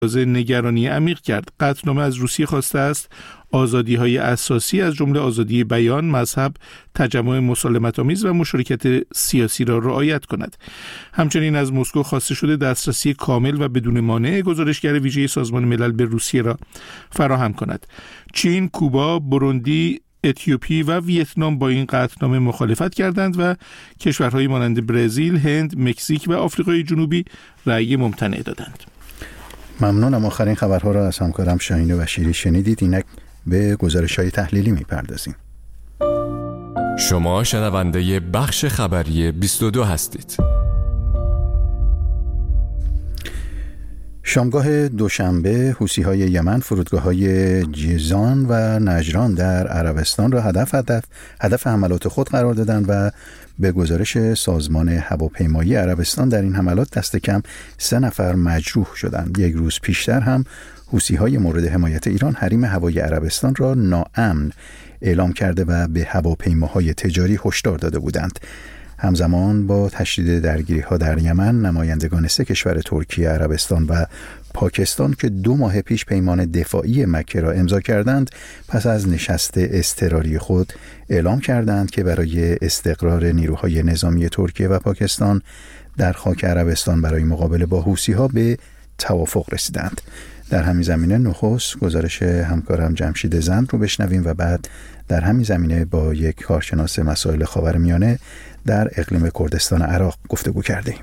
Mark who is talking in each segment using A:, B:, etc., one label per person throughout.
A: نگرانی عمیق کرد. قطعنامه از روسیه خواسته است آزادی‌های اساسی از جمله آزادی بیان، مذهب، تجمع مسالمت‌آمیز و مشارکت سیاسی را رعایت کند. همچنین از مسکو خواسته شده دسترسی کامل و بدون مانع گزارشگر ویژه سازمان ملل به روسیه را فراهم کند. چین، کوبا، بروندی، اتیوپی و ویتنام با این قطعنامه مخالفت کردند و کشورهایی مانند برزیل، هند، مکزیک و آفریقای جنوبی رأی ممتنع دادند.
B: ممنونم. آخرین خبرها را از همکارم شاهین بشیری شنیدید. اینک به گزارش‌های تحلیلی می‌پردازیم.
C: شما شنونده بخش خبری 22 هستید.
B: شامگاه دوشنبه حوثی‌های یمن فرودگاه‌های جیزان و نجران در عربستان را هدف حملات خود قرار دادند و به گزارش سازمان هواپیمایی عربستان در این حملات دست کم 3 نفر مجروح شدند. یک روز پیشتر هم حوثی‌های مورد حمایت ایران حریم هوایی عربستان را ناامن اعلام کرده و به هواپیماهای تجاری هشدار داده بودند. همزمان با تشدید درگیری‌ها در یمن، نمایندگان 3 کشور ترکیه، عربستان و پاکستان که 2 ماه پیش پیمان دفاعی مکه را امضا کردند، پس از نشست اضطراری خود اعلام کردند که برای استقرار نیروهای نظامی ترکیه و پاکستان در خاک عربستان برای مقابله با حوثی‌ها به توافق رسیدند. در همین زمینه نخست گزارش همکارم جمشید زند رو بشنویم و بعد در همین زمینه با یک کارشناس مسائل خاورمیانه در اقلیم کردستان عراق گفتگو کردیم.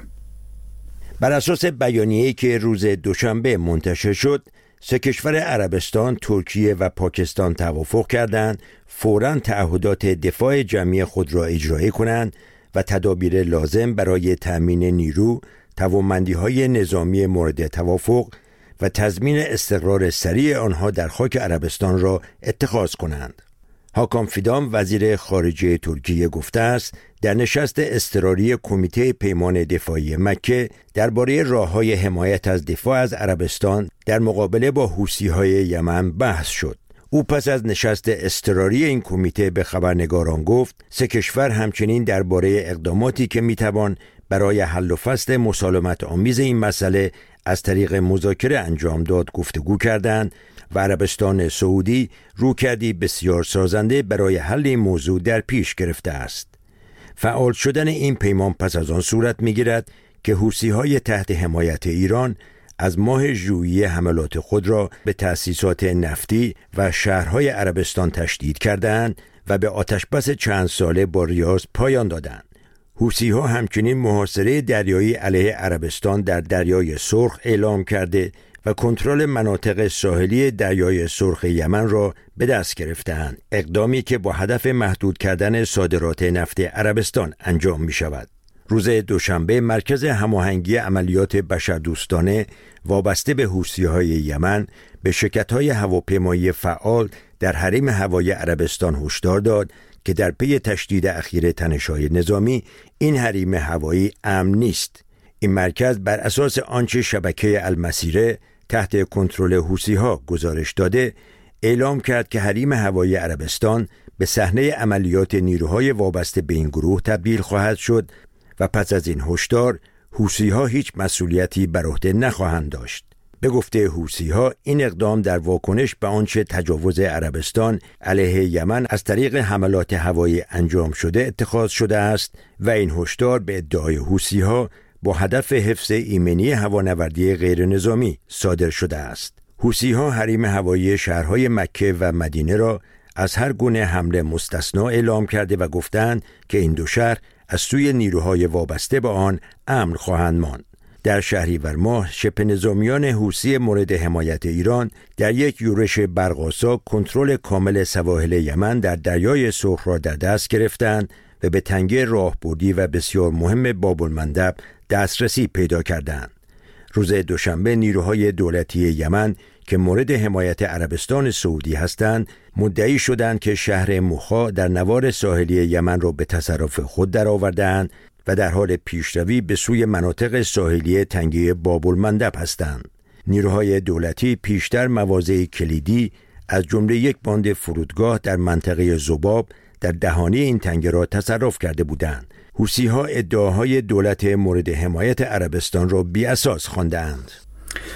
D: بر اساس بیانیه‌ای که روز دوشنبه منتشر شد، 3 کشور عربستان، ترکیه و پاکستان توافق کردند فوراً تعهدات دفاع جمعی خود را اجرایی کنند و تدابیر لازم برای تأمین نیرو، توانمندی‌های نظامی مورد توافق و تضمین استقرار سریع آنها در خاک عربستان را اتخاذ کنند. هاکان فیدان وزیر خارجه ترکیه گفته است در نشست اضطراری کمیته پیمان دفاعی مکه درباره راه‌های حمایت از دفاع از عربستان در مقابله با حوثی‌های یمن بحث شد. او پس از نشست اضطراری این کمیته به خبرنگاران گفت 3 کشور همچنین درباره اقداماتی که میتوان برای حل و فصل مسالمت آمیز این مسئله از طریق مذاکره انجام داد گفتگو کردند و عربستان سعودی رویکردی بسیار سازنده برای حل این موضوع در پیش گرفته است. فعال شدن این پیمان پس از آن صورت می‌گیرد که حوثی‌های تحت حمایت ایران از ماه ژوئیه حملات خود را به تأسیسات نفتی و شهرهای عربستان تشدید کردند و به آتشبس چند ساله با ریاض پایان دادند. حوثی‌ها همچنین محاصره دریایی علیه عربستان در دریای سرخ اعلام کرده و کنترل مناطق ساحلی دریای سرخ یمن را به دست گرفتند، اقدامی که با هدف محدود کردن صادرات نفت عربستان انجام می شود. روز دوشنبه مرکز هماهنگی عملیات بشردوستانه وابسته به حوثی‌های یمن به شرکت‌های هواپیمایی فعال در حریم هوایی عربستان هشدار داد که در پی تشدید اخیر تنش‌های نظامی این حریم هوایی امن نیست. این مرکز بر اساس آنچه شبکه المسیره تحت کنترل حوثی‌ها گزارش داده اعلام کرد که حریم هوایی عربستان به صحنه عملیات نیروهای وابسته به این گروه تبدیل خواهد شد و پس از این هشدار حوثی‌ها هیچ مسئولیتی بر عهده نخواهند داشت. به گفته حوثی‌ها این اقدام در واکنش به آنچه تجاوز عربستان علیه یمن از طریق حملات هوایی انجام شده اتخاذ شده است و این هشدار به ادعای حوثی‌ها با هدف حفظ ایمنی هوانوردی غیر نظامی صادر شده است. حوثی‌ها حریم هوایی شهرهای مکه و مدینه را از هر گونه حمله مستثنا اعلام کرده و گفتند که این 2 شهر از سوی نیروهای وابسته به آن امن خواهند ماند. در شهریور ماه شبه نظامیان حوثی مورد حمایت ایران در یک یورش برق‌آسا کنترل کامل سواحل یمن در دریای سرخ را در دست گرفتند و به تنگه راهبردی و بسیار مهم باب المندب دسترسی پیدا کردند. روز دوشنبه نیروهای دولتی یمن که مورد حمایت عربستان سعودی هستند مدعی شدند که شهر موخا در نوار ساحلی یمن را به تصرف خود درآورده‌اند و در حال پیشروی به سوی مناطق ساحلی تنگه باب المندب هستند. نیروهای دولتی پیشتر مواضع کلیدی از جمله یک باند فرودگاه در منطقه ذباب در دهانه این تنگه را تصرف کرده بودند. حوثی‌ها ادعاهای دولت مورد حمایت عربستان را بی‌اساس خواندند.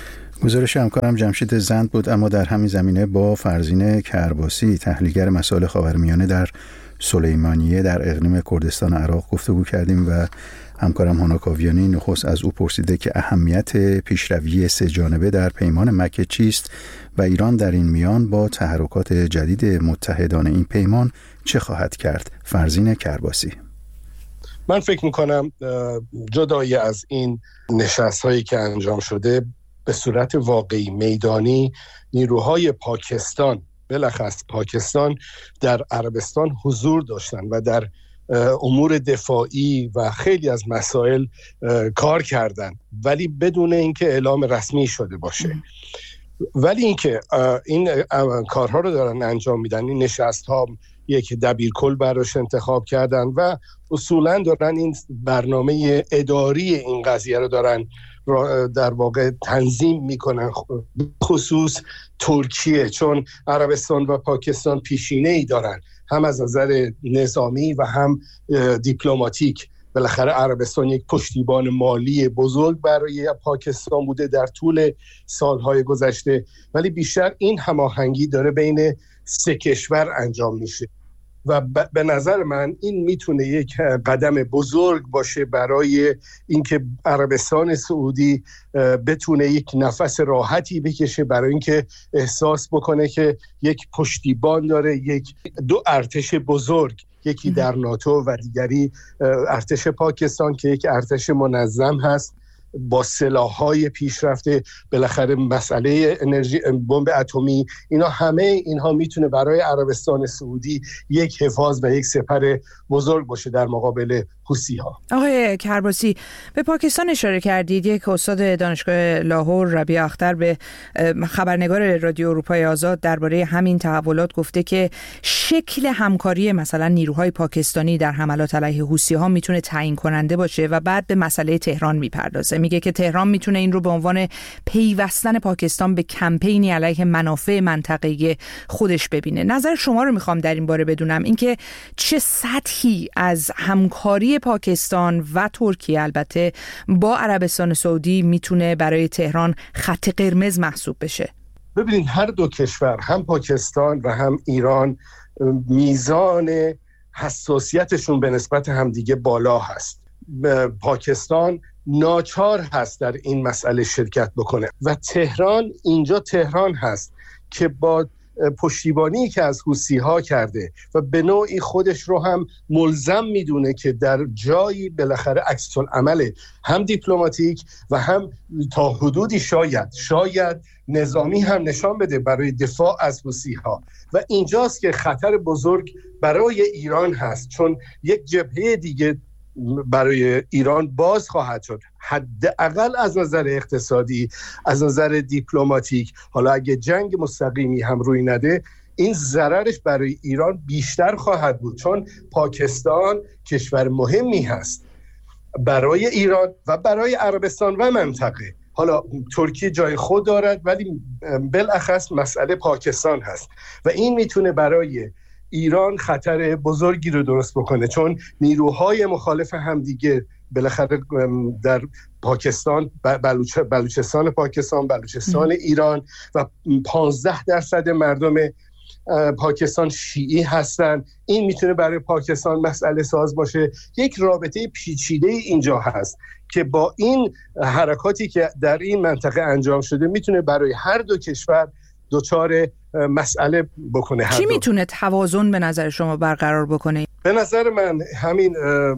B: گزارش همکارم جمشید زند بود. اما در همین زمینه با فرزین کرباسی، تحلیلگر مسائل خاورمیانه در سلیمانیه در اقلیم کردستان عراق گفتگو کردیم و همکارم هانا کاویانی نخست از او پرسیده که اهمیت پیشروی سه جانبه در پیمان مکه چیست و ایران در این میان با تحرکات جدید متحدان این پیمان چه خواهد کرد. فرزین کرباسی:
E: من فکر میکنم جدای از این نشست‌هایی که انجام شده، به صورت واقعی میدانی نیروهای پاکستان، بالاخص پاکستان، در عربستان حضور داشتن و در امور دفاعی و خیلی از مسائل کار کردن، ولی بدون اینکه اعلام رسمی شده باشه. ولی اینکه این کارها رو دارن انجام میدن، این نشست‌ها یک دبیرکل براش انتخاب کردن و اصولا دارن این برنامه اداری این قضیه رو دارن در واقع تنظیم میکنن، خصوص ترکیه، چون عربستان و پاکستان پیشینه‌ای دارن، هم از نظر نظامی و هم دیپلماتیک. بالاخره عربستان یک پشتیبان مالی بزرگ برای پاکستان بوده در طول سالهای گذشته، ولی بیشتر این هماهنگی داره بین سه کشور انجام میشه و به نظر من این میتونه یک قدم بزرگ باشه برای اینکه عربستان سعودی بتونه یک نفس راحتی بکشه، برای اینکه احساس بکنه که یک پشتیبان داره، یک دو ارتش بزرگ، یکی در ناتو و دیگری ارتش پاکستان که یک ارتش منظم هست با سلاح‌های پیشرفته. بالاخره مسئله انرژی، بمب اتمی، اینها میتونه برای عربستان سعودی یک حفاظ و یک سپر بزرگ باشه در مقابل حوثی‌ها.
F: آقای کرباسی، به پاکستان اشاره کردید. یک استاد دانشگاه لاهور، ربیع اختر، به خبرنگار رادیو اروپای آزاد درباره همین تحولات گفته که شکل همکاری مثلا نیروهای پاکستانی در حملات علیه حوثی‌ها میتونه تعیین کننده باشه و بعد به مسئله تهران میپردازه. میگه که تهران میتونه این رو به عنوان پیوستن پاکستان به کمپینی علیه منافع منطقه‌ای خودش ببینه. نظر شما رو میخوام در این باره بدونم، اینکه چه سطحی از همکاری پاکستان و ترکیه البته با عربستان سعودی میتونه برای تهران خط قرمز محسوب بشه.
E: ببینید، هر دو کشور، هم پاکستان و هم ایران، میزان حساسیتشون به نسبت همدیگه بالا هست. پاکستان ناچار هست در این مسئله شرکت بکنه و اینجا تهران هست که با پشتیبانی که از حوثی‌ها کرده و به نوعی خودش رو هم ملزم میدونه که در جایی بالاخره عکس العمل هم دیپلماتیک و هم تا حدودی شاید نظامی هم نشان بده برای دفاع از حوثی‌ها. و اینجاست که خطر بزرگ برای ایران هست، چون یک جبهه دیگه برای ایران باز خواهد شد، حداقل از نظر اقتصادی، از نظر دیپلماتیک. حالا اگه جنگ مستقیمی هم روی نده، این ضررش برای ایران بیشتر خواهد بود، چون پاکستان کشور مهمی هست برای ایران و برای عربستان و منطقه. حالا ترکیه جای خود دارد، ولی بالاخص مسئله پاکستان هست و این میتونه برای ایران خطر بزرگی رو درست بکنه، چون نیروهای مخالف همدیگه بالاخره در پاکستان، بلوچستان پاکستان، بلوچستان ایران و 15% مردم پاکستان شیعی هستن. این میتونه برای پاکستان مسئله ساز باشه. یک رابطه پیچیده اینجا هست که با این حرکاتی که در این منطقه انجام شده میتونه برای هر دو کشور دچار مسئله بکنه.
F: چی میتونه توازن به نظر شما برقرار بکنه؟
E: به نظر من همین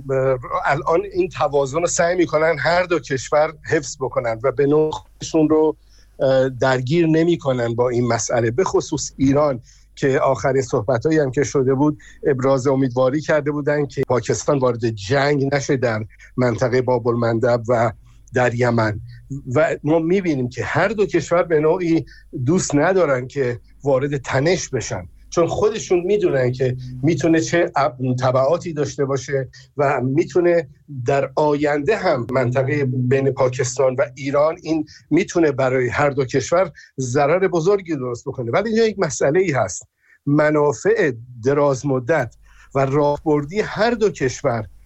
E: الان این توازن رو سعی میکنن هر دو کشور حفظ بکنن و به نوع خودشون رو درگیر نمیکنن با این مسئله. به خصوص ایران که آخرین صحبتایی هم که شده بود ابراز امیدواری کرده بودن که پاکستان وارد جنگ نشه در منطقه باب المندب و در یمن، و ما میبینیم که هر دو کشور به نوعی دوست ندارن که وارد تنش بشن، چون خودشون میدونن که میتونه چه تبعاتی داشته باشه و میتونه در آینده هم منطقه بین پاکستان و ایران این میتونه برای هر دو کشور ضرر بزرگی درست بکنه. ولی اینجا یک مسئله‌ای هست، منافع دراز مدت و راهبردی هر دو کشور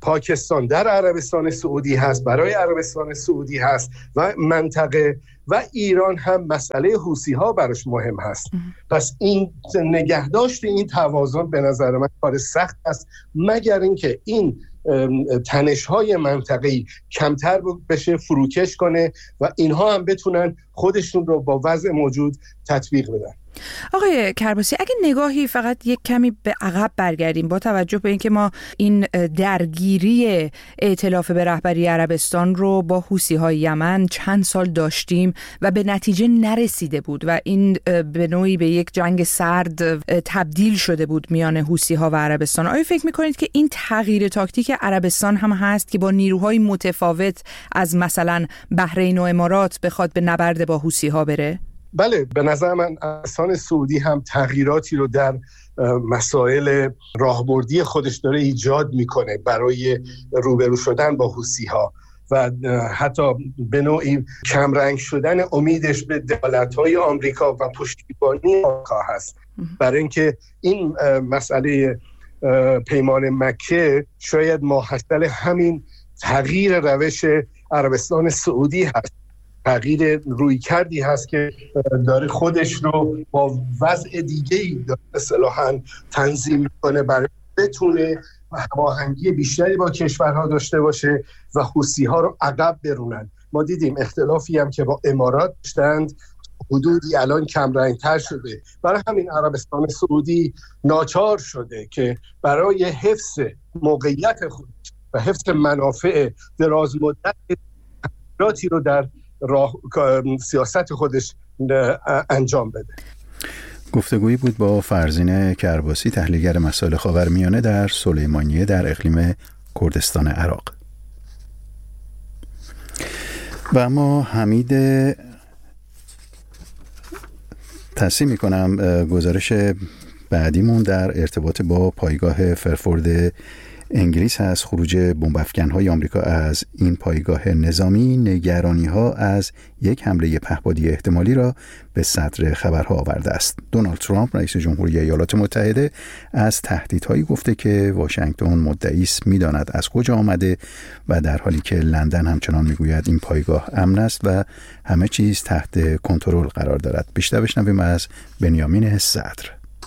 E: پاکستان در عربستان سعودی هست، برای عربستان سعودی هست و منطقه، و ایران هم مسئله حوثی ها براش مهم هست. پس این نگهداشت این توازن به نظر من کار سخت است، مگر اینکه این تنش‌های منطقه‌ای کمتر بشه، فروکش کنه و اینها هم بتونن خودشون رو با وضع موجود تطبیق بدن.
F: آقای کرباسی، اگه نگاهی فقط یک کمی به عقب برگردیم با توجه به اینکه ما این درگیری ائتلاف به رهبری عربستان رو با حوثی‌های یمن چند سال داشتیم و به نتیجه نرسیده بود و این به نوعی به یک جنگ سرد تبدیل شده بود میان حوثی‌ها و عربستان، آیا فکر می‌کنید که این تغییر تاکتیک عربستان هم هست که با نیروهای متفاوت از مثلا بحرین و امارات بخواد به نبرد با حوثی‌ها بره؟
E: بله، به نظر من عربستان سعودی هم تغییراتی رو در مسائل راهبردی خودش داره ایجاد میکنه برای روبرو شدن با حوثی‌ها و حتی به نوعی کمرنگ شدن امیدش به دولت‌های آمریکا و پشتیبانی آمریکا هست، برای اینکه این مسئله پیمان مکه شاید ماحصل همین تغییر روش عربستان سعودی هست، تغییر روی کردی هست که داره خودش رو با وضع دیگه‌ای اصطلاحاً تنظیم می‌کنه برای بتونه هماهنگی بیشتری با کشورها داشته باشه و حوثی‌ها رو عقب برونن. ما دیدیم اختلافی هم که با امارات داشتند حدودی الان کمرنگ‌تر شده، برای همین عربستان سعودی ناچار شده که برای حفظ موقعیت خودش و حفظ منافع دراز مدت تغییراتی رو در سیاست خودش انجام بده.
B: گفتگویی بود با فرزین کرباسی، تحلیلگر مسائل خاورمیانه در سلیمانیه در اقلیم کردستان عراق. و اما حمید تصحیح میکنم گزارش بعدیمون در ارتباط با پایگاه فرفورد انگلیس هست. خروج بمب‌افکن‌های آمریکا از این پایگاه نظامی نگرانی‌ها از یک حمله پهپادی احتمالی را به صدر خبرها آورده است. دونالد ترامپ رئیس جمهوری ایالات متحده از تهدیدهایی گفته که واشنگتن مدعی است می‌داند از کجا آمده و در حالی که لندن همچنان می‌گوید این پایگاه امن است و همه چیز تحت کنترل قرار دارد. بیشتر بشنویم از بنیامین صدر.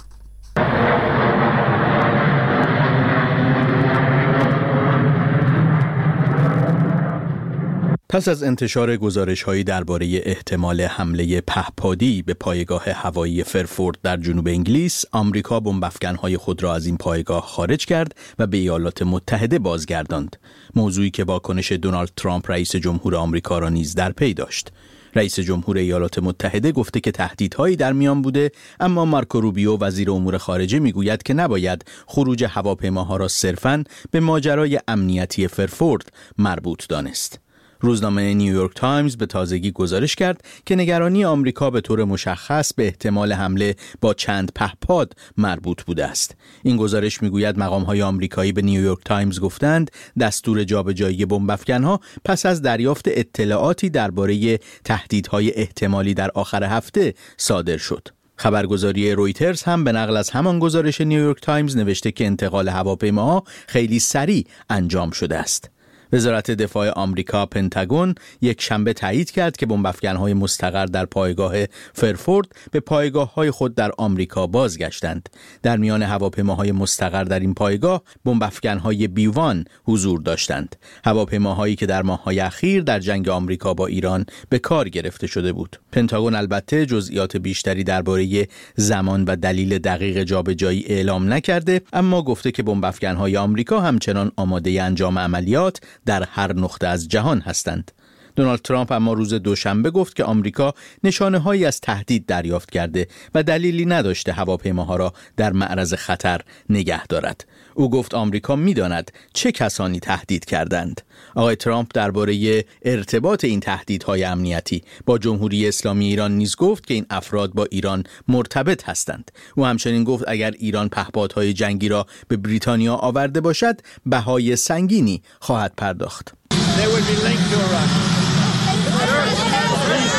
G: پس از انتشار گزارش‌هایی درباره احتمال حمله پهپادی به پایگاه هوایی فرفورد در جنوب انگلیس، آمریکا بمب‌افکن‌های خود را از این پایگاه خارج کرد و به ایالات متحده بازگرداند. موضوعی که واکنش دونالد ترامپ رئیس جمهور آمریکا را نیز در پی داشت. رئیس جمهور ایالات متحده گفته که تهدیدهایی در میان بوده، اما مارکو روبیو وزیر امور خارجه میگوید که نباید خروج هواپیماها را صرفاً به ماجرای امنیتی فرفورد مربوط دانست. روزنامه نیویورک تایمز به تازگی گزارش کرد که نگرانی آمریکا به طور مشخص به احتمال حمله با چند پهپاد مربوط بوده است. این گزارش میگوید مقام‌های آمریکایی به نیویورک تایمز گفتند دستور جابجایی بمب‌افکن‌ها پس از دریافت اطلاعاتی درباره تهدیدهای احتمالی در آخر هفته صادر شد. خبرگزاری رویترز هم به نقل از همان گزارش نیویورک تایمز نوشته که انتقال هواپیماها خیلی سریع انجام شده است. وزارت دفاع آمریکا پنتاگون یک شنبه تایید کرد که بمب‌افکن‌های مستقر در پایگاه فرفورد به پایگاه‌های خود در آمریکا بازگشتند. در میان هواپیماهای مستقر در این پایگاه بمب‌افکن‌های B-1 حضور داشتند. هواپیماهایی که در ماه‌های اخیر در جنگ آمریکا با ایران به کار گرفته شده بود. پنتاگون البته جزئیات بیشتری درباره زمان و دلیل دقیق جابجایی اعلام نکرده، اما گفته که بمب‌افکن‌های آمریکا همچنان آماده انجام عملیات در هر نقطه از جهان هستند. دونالد ترامپ اما روز دوشنبه گفت که آمریکا نشانه‌هایی از تهدید دریافت کرده و دلیلی نداشته هواپیماها را در معرض خطر نگه دارد. او گفت آمریکا می‌داند چه کسانی تهدید کردند. آقای ترامپ درباره ارتباط این تهدیدهای امنیتی با جمهوری اسلامی ایران نیز گفت که این افراد با ایران مرتبط هستند. او همچنین گفت اگر ایران پهپادهای جنگی را به بریتانیا آورده باشد، بهای سنگینی خواهد پرداخت.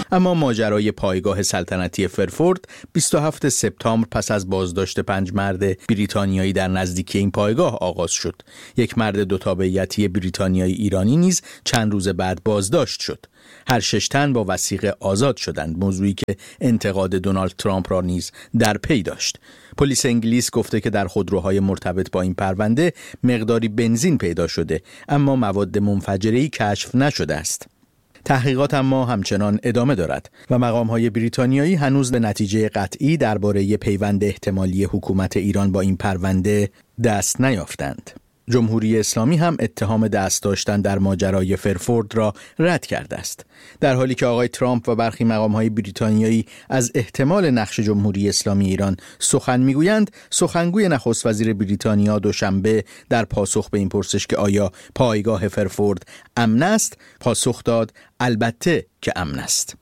G: اما ماجرای پایگاه سلطنتی فرفورد 27 سپتامبر پس از بازداشت 5 مرد بریتانیایی در نزدیکی این پایگاه آغاز شد. یک مرد دو تابعیتی بریتانیایی ایرانی نیز چند روز بعد بازداشت شد. هر 6 تن با وثیقه آزاد شدند، موضوعی که انتقاد دونالد ترامپ را نیز در پی داشت. پلیس انگلیس گفته که در خودروهای مرتبط با این پرونده مقداری بنزین پیدا شده، اما مواد منفجره‌ای کشف نشده است. تحقیقات اما همچنان ادامه دارد و مقام‌های بریتانیایی هنوز به نتیجه قطعی درباره پیوند احتمالی حکومت ایران با این پرونده دست نیافتند. جمهوری اسلامی هم اتهام دست داشتن در ماجرای فرفورد را رد کرده است، در حالی که آقای ترامپ و برخی مقام‌های بریتانیایی از احتمال نقش جمهوری اسلامی ایران سخن میگویند. سخنگوی نخست وزیر بریتانیا دوشنبه در پاسخ به این پرسش که آیا پایگاه فرفورد امن است، پاسخ داد البته که امن است.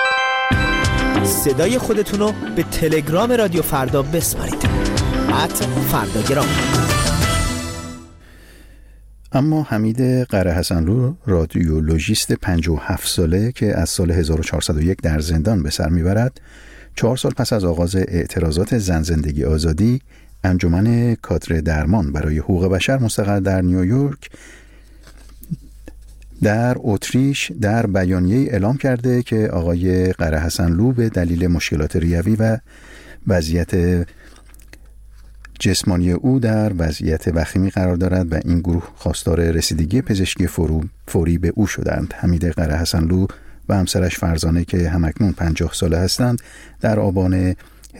H: صدای خودتون رو به تلگرام رادیو فردا بسپارید. @فرداگرام.
B: اما حمید قره حسنلو، رادیولوژیست 57 ساله که از سال 1401 در زندان به سر میبرد، 4 سال پس از آغاز اعتراضات زن زندگی آزادی، انجمن کادر درمان برای حقوق بشر مستقر در نیویورک در اتریش در بیانیه‌ای اعلام کرده که آقای قره حسنلو به دلیل مشکلات ریوی و وضعیت جسمانی او در وضعیت وخیمی قرار دارد و این گروه خواستار رسیدگی پزشکی فوری به او شدند. حمید قره حسنلو و همسرش فرزانه که همکنون 50 ساله هستند، در آبان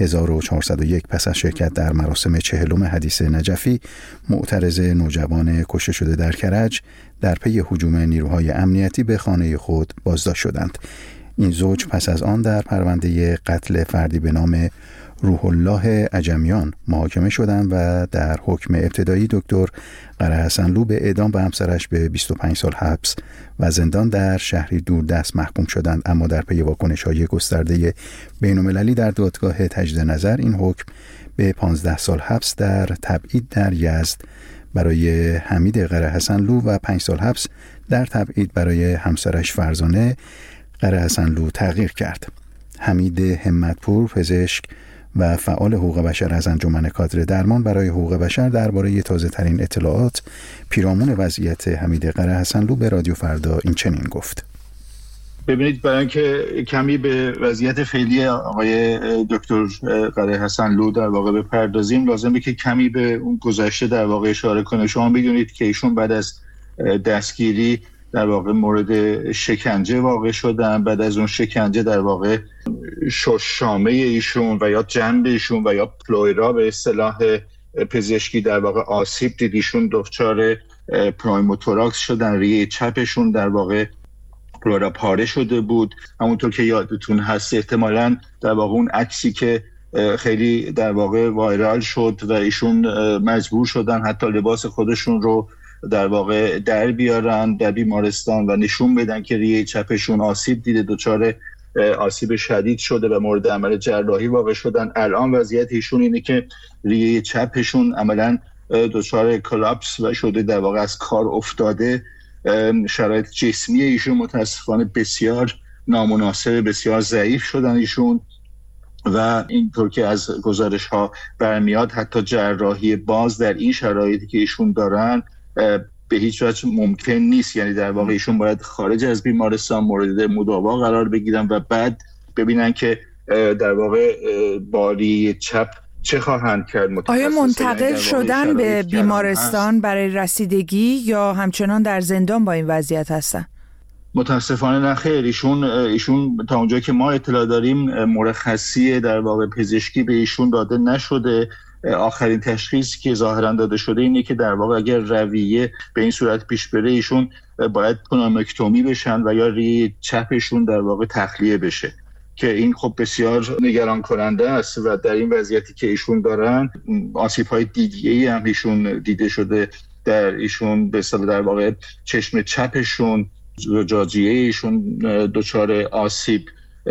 B: 1401 پس از شرکت در مراسم 40 حدیث نجفی، معترض نوجوان کشته شده در کرج در پی هجوم نیروهای امنیتی به خانه خود بازداشت شدند. این زوج پس از آن در پرونده قتل فردی به نام روح الله عجمیان محاکمه شدند و در حکم ابتدایی دکتر قره حسنلو به اعدام و همسرش به 25 سال حبس و زندان در شهری دوردست محکوم شدند، اما در پی واکنش‌های گسترده بین‌المللی در دادگاه تجدید نظر این حکم به 15 سال حبس در تبعید در یزد برای حمید قره حسنلو و 5 سال حبس در تبعید برای همسرش فرزانه قره حسنلو تغییر کرد. حمید همتپور، پزشک و فعال حقوق بشر از انجمن کادر درمان برای حقوق بشر، درباره تازه‌ترین اطلاعات پیرامون وضعیت حمید قره حسنلو به رادیو فردا این چنین گفت:
I: ببینید، برای اینکه کمی به وضعیت فعلی آقای دکتر قره حسنلو در واقع بپردازیم، لازمه که کمی به اون گذشته در واقع اشاره کنه. شما می‌دونید که ایشون بعد از دستگیری در واقع مورد شکنجه واقع شدن. بعد از اون شکنجه در واقع شامه ایشون و یا جنب ایشون و یا پلویرا به اصطلاح پزشکی در واقع آسیب دید. ایشون دچار پنوموتوراکس شدن، ریه چپشون در واقع پلویرا پاره شده بود. همونطور که یادتون هست احتمالاً در واقع اون عکسی که خیلی در واقع وایرال شد و ایشون مجبور شدن حتی لباس خودشون رو در واقع در بیارن در بیمارستان و نشون بدن که ریه چپشون آسیب دیده، دچار آسیب شدید شده و مورد عمل جراحی واقع شدن. الان وضعیت ایشون اینه که ریه چپشون عملاً دچار کلاپس و شده، در واقع از کار افتاده. شرایط جسمی ایشون متاسفانه بسیار نامناسب، بسیار ضعیف شدن ایشون و اینطور که از گزارش ها برمیاد حتی جراحی باز در این شرایطی که ایشون دارن به هیچ وجه ممکن نیست. یعنی در واقع ایشون باید خارج از بیمارستان مورد مداوا قرار بگیرن و بعد ببینن که در واقع باری چپ چه خواهند کرد.
F: آیا منتقل شدن به بیمارستان برای رسیدگی یا همچنان در زندان با این وضعیت هستن؟
I: متاسفانه نه خیر. ایشون تا اونجا که ما اطلاع داریم مرخصی در واقع پزشکی به ایشون داده نشده. آخرین تشخیصی که ظاهرا داده شده اینه که در واقع اگر رویه به این صورت پیش بره ایشون باید پنومکتومی بشن و یا ریه چپشون در واقع تخلیه بشه که این خب بسیار نگران کننده است و در این وضعیتی که ایشون دارن آسیب‌های دیگه‌ای هم ایشون دیده شده در ایشون، به اصطلاح در واقع چشم چپشون جاجیه ایشون دچار آسیب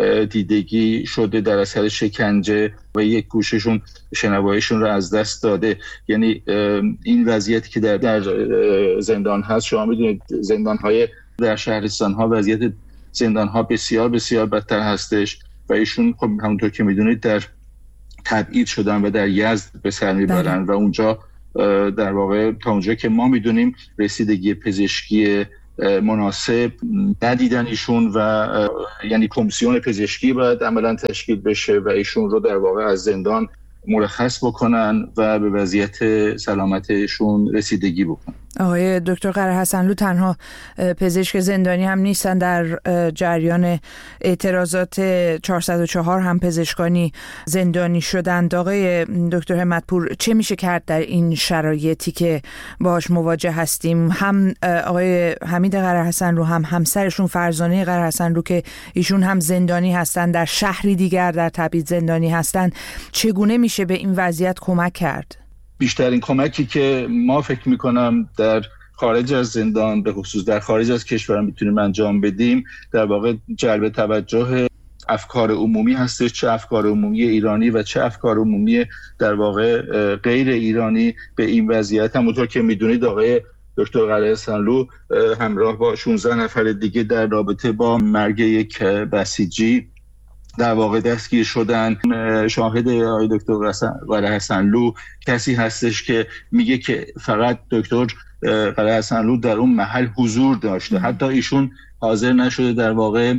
I: دیدگی شده در اثر شکنجه و یک گوششون شنواییشون رو از دست داده. یعنی این وضعیتی که در زندان هست، شما میدونید زندان‌های در شهرستان‌ها وضعیت زندان‌ها بسیار بسیار بدتر هستش و ایشون خب همونطور که میدونید در تبعید شدن و در یزد به سر میبرن و اونجا در واقع تا اونجا که ما میدونیم رسیدگی پزشکی مناسب ندیدن ایشون و یعنی کمیسیون پزشکی باید عملا تشکیل بشه و ایشون رو در واقع از زندان مرخص بکنن و به وضعیت سلامتشون رسیدگی بکنن.
F: آقای دکتر قره حسنلو تنها پزشک زندانی هم نیستن، در جریان اعتراضات 404 هم پزشکانی زندانی شدند. آقای دکتر همت‌پور، چه میشه کرد در این شرایطی که باهاش مواجه هستیم؟ هم آقای حمید قره حسنلو هم همسرشون فرزانه قره حسنلو که ایشون هم زندانی هستن، در شهری دیگر در تبعید زندانی هستن، چگونه میشه به این وضعیت کمک کرد؟
I: بیشترین کمکی که ما فکر میکنم در خارج از زندان، به خصوص در خارج از کشور میتونیم انجام بدیم، در واقع جلب توجه افکار عمومی هستش، چه افکار عمومی ایرانی و چه افکار عمومی در واقع غیر ایرانی به این وضعیت. همونطور که میدونید آقای دکتر قره حسنلو همراه با 16 نفر دیگه در رابطه با مرگ یک بسیجی در واقع دستگیر شدن. شاهد آقای دکتر قره حسنلو کسی هستش که میگه که فقط دکتر قره حسنلو در اون محل حضور داشته، حتی ایشون حاضر نشده در واقع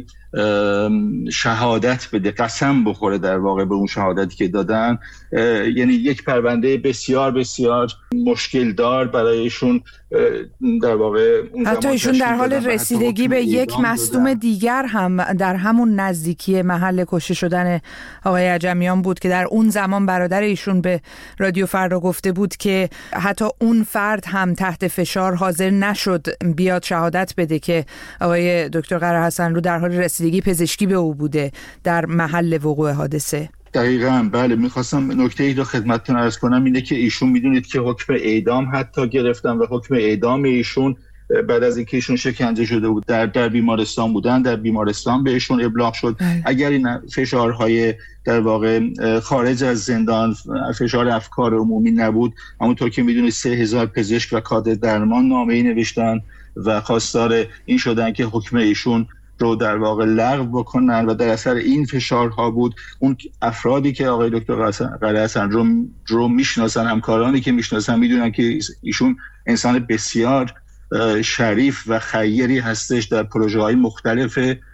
I: شهادت بده، قسم بخوره در واقع به اون شهادتی که دادن. یعنی یک پرونده بسیار بسیار مشکل دار برای ایشون در واقع
F: حتی ایشون در حال رسیدگی به یک مصدوم دیگر هم در همون نزدیکی محل کشته شدن آقای عجمیان بود که در اون زمان برادر ایشون به رادیو فردا گفته بود که حتی اون فرد هم تحت فشار حاضر نشد بیاد شهادت بده که آقای دکتر قره حسنلو در حال رسیدگی پزشکی به او بوده در محل وقوع حادثه.
I: دقیقاً بله. میخواستم نکته‌ای رو خدمتتون عرض کنم، اینه که ایشون میدونید که حکم اعدام حتی گرفتن و حکم اعدام ایشون بعد از اینکه ایشون شکنجه شده بود در بیمارستان بودن، در بیمارستان بهشون ابلاغ شد. اگر این فشارهای در واقع خارج از زندان، فشار افکار عمومی نبود، همونطور که میدونید 3000 پزشک و کادر درمان نامه‌ای نوشتن و خواستار این شدن که حکم ایشون رو در واقع لغو بکنن و در اثر این فشارها بود. اون افرادی که آقای دکتر قره حسنلو رو میشناسن، همکارانی که میشناسن، میدونن که ایشون انسان بسیار شریف و خیری هستش. در پروژه‌های مختلف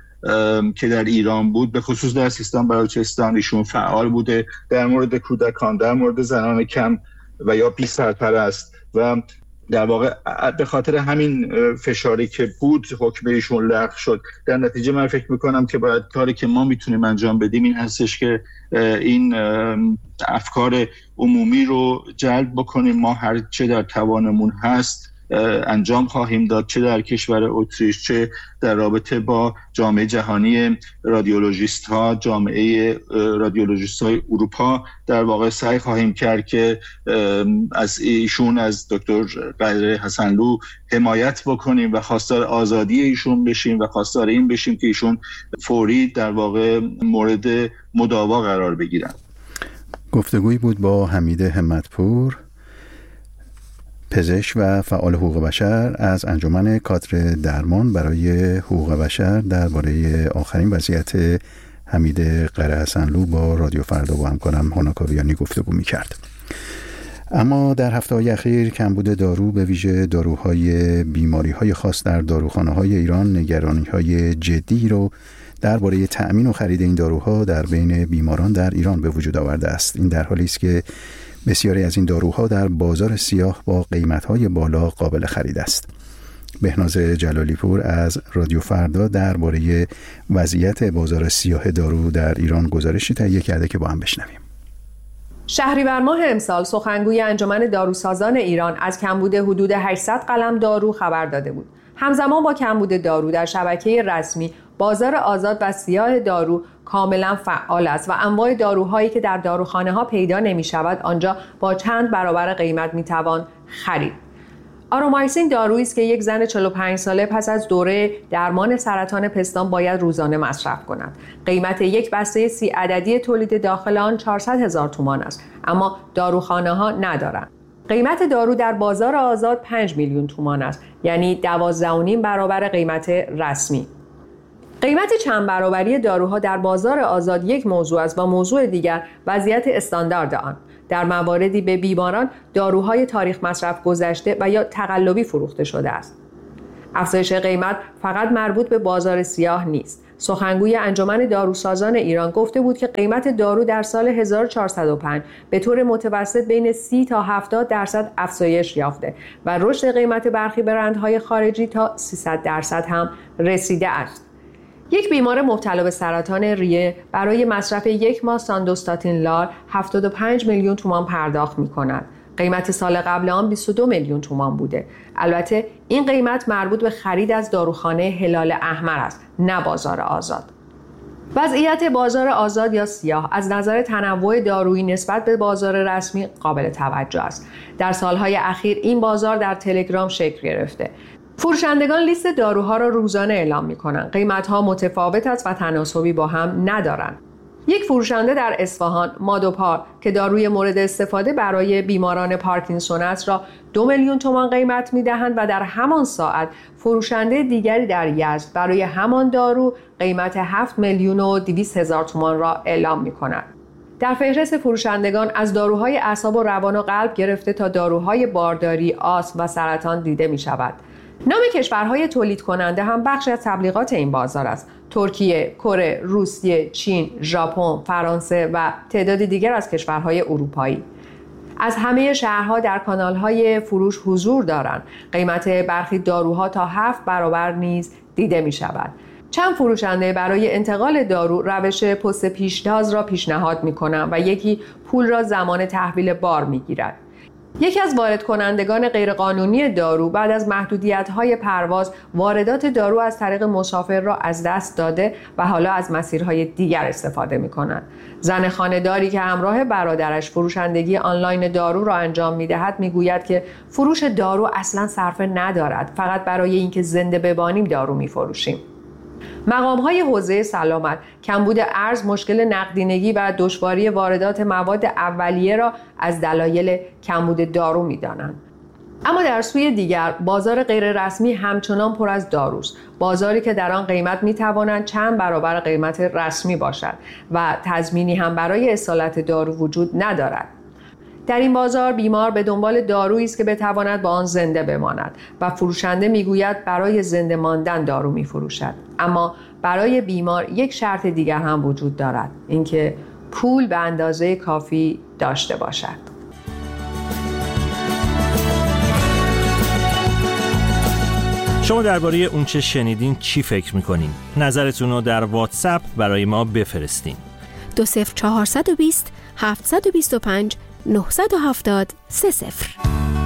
I: که در ایران بود، به خصوص در سیستان بلوچستان ایشون فعال بوده، در مورد کودکان، در مورد زنان کم و یا بی سرپرست، و در واقع به خاطر همین فشاری که بود حکم ایشون لغو شد. در نتیجه من فکر میکنم که باید کاری که ما میتونیم انجام بدیم این هستش که این افکار عمومی رو جلب بکنیم. ما هر چه در توانمون هست انجام خواهیم داد، چه در کشور اتریش، چه در رابطه با جامعه جهانی رادیولوژیست ها، جامعه رادیولوژیست های اروپا در واقع سعی خواهیم کرد که از ایشون، از دکتر قره حسنلو حمایت بکنیم و خواستار آزادی ایشون بشیم و خواستار این بشیم که ایشون فوری در واقع مورد مداوا قرار بگیرن.
B: گفتگویی بود با حمید همت‌پور، پزشک و فعال حقوق بشر از انجمن کادر درمان برای حقوق بشر درباره آخرین وضعیت حمید قره حسنلو با رادیو فردا با همکارم هانا کاویانی گفتگو می‌کرد. اما در هفته‌های اخیر کمبود دارو، به ویژه داروهای بیماری‌های خاص در داروخانه‌های ایران نگرانی‌های جدی رو درباره تأمین و خرید این داروها در بین بیماران در ایران به وجود آورده است. این در حالی است که بسیاری از این داروها در بازار سیاه با قیمت‌های بالا قابل خرید است. بهناز جلالی‌پور از رادیو فردا درباره وضعیت بازار سیاه دارو در ایران گزارشی تهیه کرده که با هم بشنویم.
J: شهریور ماه امسال سخنگوی انجمن داروسازان ایران از کمبود حدود 800 قلم دارو خبر داده بود. همزمان با کمبود دارو در شبکه رسمی بازار آزاد و سیاه دارو کاملا فعال است و انواع داروهایی که در داروخانه‌ها پیدا نمی‌شود آنجا با چند برابر قیمت می‌توان خرید. آرومایسین دارویی است که یک زن 45 ساله پس از دوره درمان سرطان پستان باید روزانه مصرف کند. قیمت یک بسته 30 عددی تولید داخل آن 400,000 تومان است، اما داروخانه‌ها ندارند. قیمت دارو در بازار آزاد 5 میلیون تومان است، یعنی 12.5 برابر قیمت رسمی. قیمت چند برابری داروها در بازار آزاد یک موضوع است و موضوع دیگر وضعیت استاندارد آن. در مواردی به بیماران داروهای تاریخ مصرف گذشته و یا تقلبی فروخته شده است. افزایش قیمت فقط مربوط به بازار سیاه نیست. سخنگوی انجمن داروسازان ایران گفته بود که قیمت دارو در سال 1405 به طور متوسط بین 30 تا 70% افزایش یافته و رشد قیمت برخی برندهای خارجی تا 300% هم رسیده است. یک بیمار مبتلا به سرطان ریه برای مصرف یک ماه ساندوستاتین لال 75 میلیون تومان پرداخت می‌کند. قیمت سال قبل آن 22 میلیون تومان بوده. البته این قیمت مربوط به خرید از داروخانه هلال احمر است، نه بازار آزاد. وضعیت بازار آزاد یا سیاه از نظر تنوع دارویی نسبت به بازار رسمی قابل توجه است. در سالهای اخیر این بازار در تلگرام شکل گرفته. فروشندگان لیست داروها را روزانه اعلام می‌کنند. قیمت‌ها متفاوت است و تناسبی با هم ندارند. یک فروشنده در اصفهان، مادوپار، که داروی مورد استفاده برای بیماران پارکینسون است را 2 میلیون تومان قیمت می‌دهند و در همان ساعت فروشنده دیگری در یزد برای همان دارو قیمت 7 میلیون و 200 هزار تومان را اعلام می‌کند. در فهرست فروشندگان از داروهای اعصاب و روان و قلب گرفته تا داروهای بارداری، آسم و سرطان دیده می‌شود. نام کشورهای تولید کننده هم بخشی از تبلیغات این بازار است. ترکیه، کره، روسیه، چین، ژاپن، فرانسه و تعداد دیگر از کشورهای اروپایی. از همه شهرها در کانالهای فروش حضور دارند. قیمت برخی داروها تا 7 برابر نیز دیده می شود. چند فروشنده برای انتقال دارو روش پست پیشتاز را پیشنهاد می کنند و یکی پول را زمان تحویل بار می گیرد. یکی از وارد کنندگان غیرقانونی دارو بعد از محدودیت‌های پرواز واردات دارو از طریق مسافر را از دست داده و حالا از مسیرهای دیگر استفاده می‌کند. زن خانه‌داری که همراه برادرش فروشندگی آنلاین دارو را انجام می‌دهد می‌گوید که فروش دارو اصلاً صرفه ندارد، فقط برای اینکه زنده بمانیم دارو می‌فروشیم. مقام‌های حوزه سلامت کمبود ارز، مشکل نقدینگی و دشواری واردات مواد اولیه را از دلایل کمبود دارو می‌دانند. اما در سوی دیگر بازار غیررسمی همچنان پر از داروست، بازاری که در آن قیمت می‌تواند چند برابر قیمت رسمی باشد و تضمینی هم برای اصالت دارو وجود ندارد. در این بازار بیمار به دنبال دارویی است که بتواند با آن زنده بماند و فروشنده میگوید برای زنده ماندن دارو میفروشد. اما برای بیمار یک شرط دیگر هم وجود دارد، اینکه پول به اندازه کافی داشته باشد.
K: شما درباره اون چه شنیدین چی فکر میکنین؟ نظرتون رو در واتساپ برای ما بفرستین.
L: 20420 725 970 30.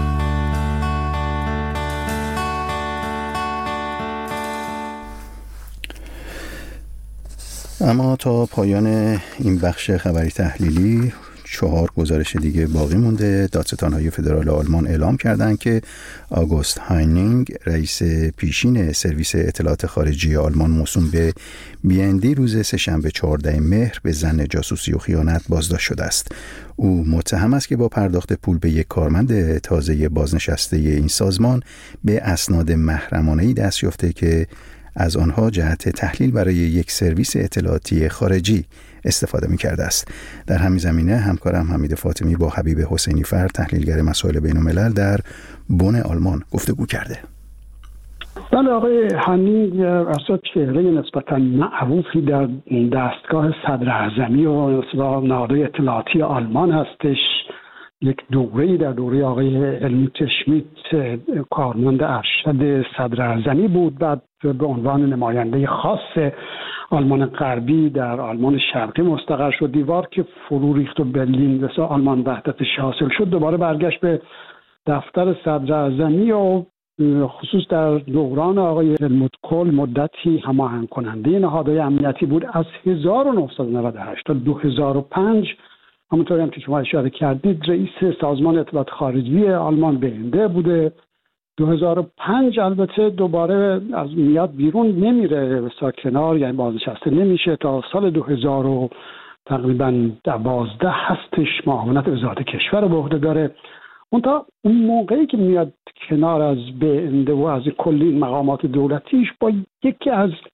B: اما تا پایان این بخش خبری تحلیلی 4 گزارش دیگه باقی مونده. دادستان‌های فدرال آلمان اعلام کردند که آگوست هاینینگ، رئیس پیشین سرویس اطلاعات خارجی آلمان موسوم به BND، روز سه‌شنبه 14 مهر به ظن جاسوسی و خیانت بازداشت شده است. او متهم است که با پرداخت پول به یک کارمند تازه بازنشسته این سازمان به اسناد محرمانه‌ای دست یافته که از آنها جهت تحلیل برای یک سرویس اطلاعاتی خارجی استفاده می‌کرده است. در همین زمینه همکارم حمید فاطمی با حبیب حسینی فر، تحلیلگر مسائل بین‌الملل در بن آلمان گفتگو کرده.
M: بله، آقای هانینگ اصلا چهره نسبتاً معروفی در دستگاه صدراعظمی و نهادهای اطلاعاتی آلمان هستش. یک دوره‌ای در دوره آقای هلموت شمیت کارمند ارشد صدراعظمی بود، بعد به عنوان نماینده خاص آلمان غربی در آلمان شرقی مستقر شد. دیوار که فرو ریخت و برلین و آلمان وحدتش حاصل شد، دوباره برگشت به دفتر صدراعظمی و خصوص در دوران آقای هلموت کول مدتی هماهنگ کننده نهادهای امنیتی بود. از 1998 تا 2005 همونطوری هم که شما اشاره کردید رئیس سازمان اطلاعات خارجی آلمان بنده بوده. 2005 البته دوباره از میاد بیرون، نمیره بسا کنار، یعنی بازنشسته نمیشه تا سال 2000 تقریبا 12 هستش معاونت وزارت کشور به عهده داره. اون موقعی که میاد کنار از بنده و از کلی مقامات دولتیش با یکی از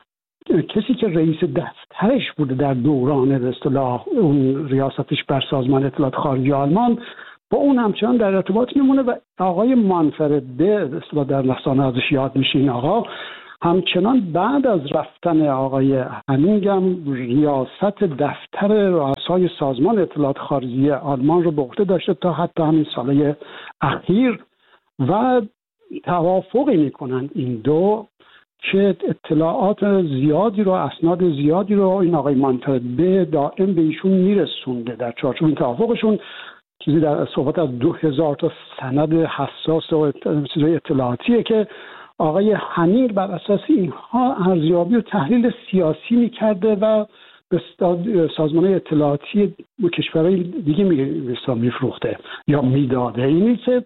M: کسی که رئیس دفترش بوده در دوران به اصطلاح اون ریاستش بر سازمان اطلاعات خارجی آلمان با اون همچنان در ارتباط میمونه و آقای مانفرد به اصطلاح در رسانه ازش یاد میشه. این آقا همچنان بعد از رفتن آقای هنینگ هم ریاست دفتر رؤسای سازمان اطلاعات خارجی آلمان رو به عهده داشته تا حتی همین سالهای اخیر و توافقی میکنن این دو که اطلاعات زیادی رو، اسناد زیادی رو این آقای مانفرد دائم به ایشون میرسونده. در چارچوب این توافقشون چیزی در صحبت از 2000 تا سند حساس و اطلاعاتیه که آقای هنینگ بر اساس اینها ارزیابی و تحلیل سیاسی میکرده و به سازمان اطلاعاتی کشورهای دیگه میفروخته یا میداده. اینی که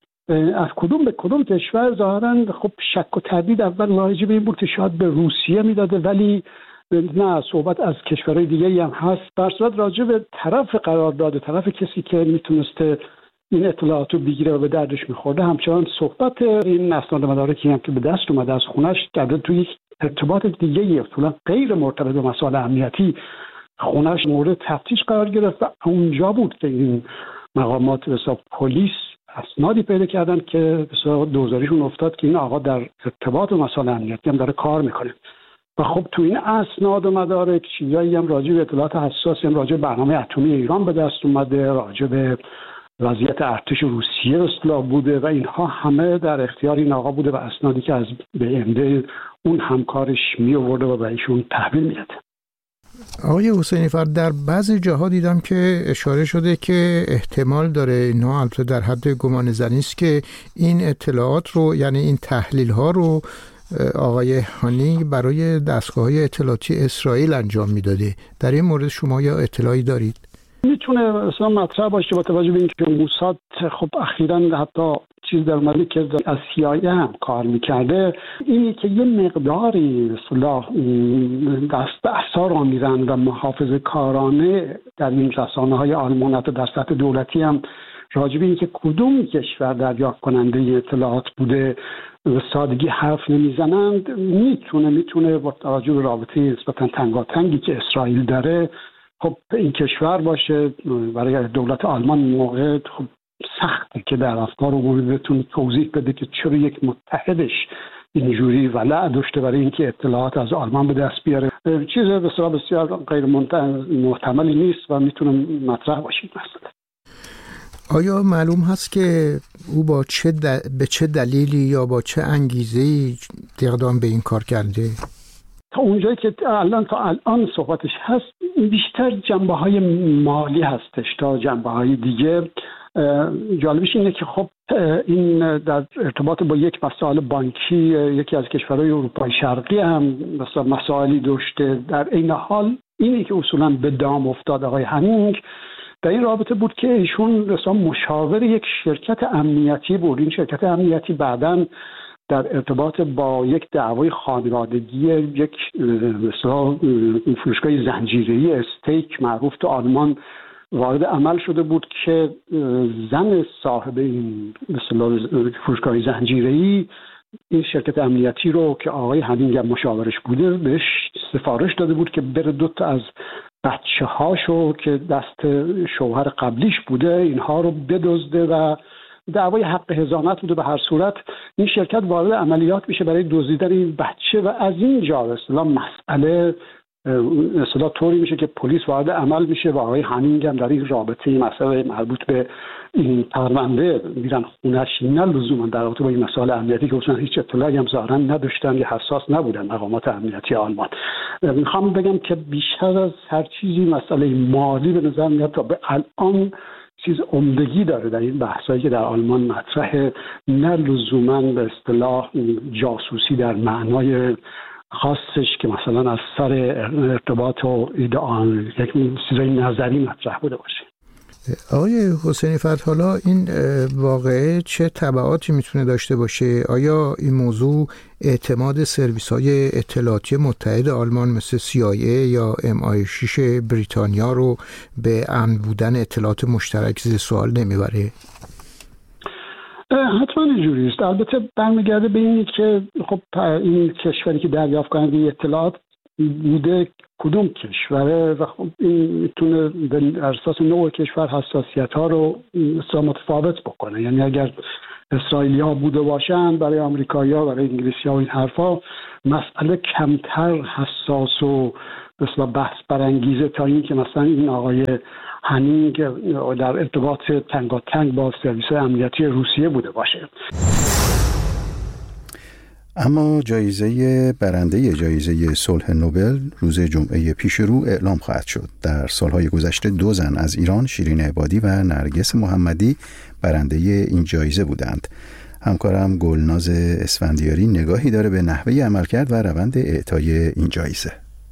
M: از کدوم به کدوم کشور ظاهراً خب شک و تردید اول راجع به این بود که شاید به روسیه میداده، ولی نه، صحبت از کشورهای دیگه هم هست. در صورت راجع به طرف قرار داده، طرف کسی که میتونسته این اطلاعات رو بگیره و به دردش میخورده، همچنان صحبت این اسناد مدارکی هم که به دست اومده از خونش در توی یک ارتباط دیگه اصولا غیر مرتبط به مسائل امنیتی خونش مورد تفتیش قرار گرفت و اونجا بود که این مقامات حساب پلیس اسنادی پیدا کردن که به دوزاریشون افتاد که این آقا در ارتباط با مسائل امنیتی هم داره کار میکنه. و خب تو این اسناد و مدارک چیزایی هم راجع به اطلاعات حساسی هم راجع به برنامه اتمی ایران به دست اومده، راجع به وضعیت ارتش روسیه اصلاح بوده و اینها همه در اختیار این آقا بوده و اسنادی که از BND اون همکارش می آورده و به ایشون تحویل میداده.
N: آقای حسینی فرد، در بعضی جاها دیدم که اشاره شده که احتمال داره، اینها البته در حد گمان زنی است، که این اطلاعات رو، یعنی این تحلیل ها رو آقای هانینگ برای دستگاه‌های اطلاعاتی اسرائیل انجام میداده. در این مورد شما یا اطلاعی دارید؟
M: میتونه اصلا مطرح باشه با توجه به اینکه موساد خب اخیراً حتی چیز در اومده که از CIA هم کار میکرده، اینی که یه مقداری اصلاح دست به اثار آمیزن و محافظه کارانه در این رسانه‌های آلمان حتی در سطح دولتی هم راجع به اینکه کدوم کشور دریافت کننده اطلاعات بوده به سادگی حرف نمیزنند. میتونه با توجه به رابطه نسبتاً تنگاتنگی که اسرائیل داره خب این کشور باشه. برای دولت آلمان موقع خب سخته که در افکار عمومی بتونه توضیح بده که چرا یک متحدش اینجوری ولع داشته برای اینکه اطلاعات از آلمان به دست بیاره. چیز بسیار غیر محتملی نیست و میتونه مطرح باشه مثلا.
N: آیا معلوم هست که او به چه دلیلی یا با چه انگیزه‌ای اقدام به این کار کرده؟
M: تا اونجایی که تا الان صحبتش هست بیشتر جنبه‌های مالی هستش تا جنبه‌های دیگه. جالبش اینه که خب این در ارتباط با یک مسائل بانکی یکی از کشورهای اروپای شرقی هم مثلا مسائلی داشته. در این حال اینی که اصولا به دام افتاد آقای هنینگ در این رابطه بود که ایشون مثلا مشاور یک شرکت امنیتی بود. این شرکت امنیتی بعداً در ارتباط با یک دعوای خانوادگی یک مثلا فروشگاه زنجیره‌ای استیک معروف تو آلمان وارد عمل شده بود که زن صاحب این مثلا فروشگاه زنجیره‌ای این شرکت امنیتی رو که آقای هنینگ مشاورش بوده بهش سفارش داده بود که بره 2 تا از بچه‌هاشو که دست شوهر قبلیش بوده اینها رو بدزده و دعوای حق حضانت بوده. به هر صورت این شرکت وارد عملیات میشه برای دزدیدن این بچه و از اینجا اصلا مسئله اصلا طوری میشه که پلیس وارد عمل میشه و آقای هنینگ هم در این رابطه این مسئله مربوط به این پرونده میرن خونش، نه لزوما در رابطه با این مسائل امنیتی که اصلا هیچ اطلاعی هم ظاهرا نداشتن یا حساس نبودن مقامات امنیتی آلمان. میخوام بگم که بیشتر از هر چیزی مسئله مالی به نظر میاد تا به الان چیز عمدگی داره در این بحثایی که در آلمان مطرحه، نه لزوما به اصطلاح جاسوسی در معنای خاصش که مثلا از سر ارتباط و ایدئال یک چیزای نظری مطرح بوده باشه.
N: آقای حسینی فرد، حالا این واقعه چه تبعاتی میتونه داشته باشه؟ آیا این موضوع اعتماد سرویس‌های اطلاعاتی متحد آلمان مثل CIA یا MI6 بریتانیا رو به امن بودن اطلاعات مشترک زیر سوال نمیبره؟
M: حتما اینجوری است. البته برمیگرده به اینی که خب این کشوری که دریافت کننده اطلاعات بوده کدوم کشوره و خب این میتونه بر اساس نوع کشور حساسیت ها رو متفاوت بکنه. یعنی اگر اسرائیلی ها بوده باشن برای آمریکایی ها، برای انگلیسی ها و این حرفا مسئله کمتر حساس و مثلا بحث برانگیزه تا این که مثلا این آقای هنینگ در ارتباط تنگاتنگ با سرویس امنیتی روسیه بوده باشه.
B: اما برنده جایزه صلح نوبل روز جمعه پیش رو اعلام خواهد شد. در سالهای گذشته 2 زن از ایران، شیرین عبادی و نرگس محمدی، برنده این جایزه بودند. همکارم گلناز اسفندیاری نگاهی داره به نحوه عملکرد و روند اعطای این جایزه.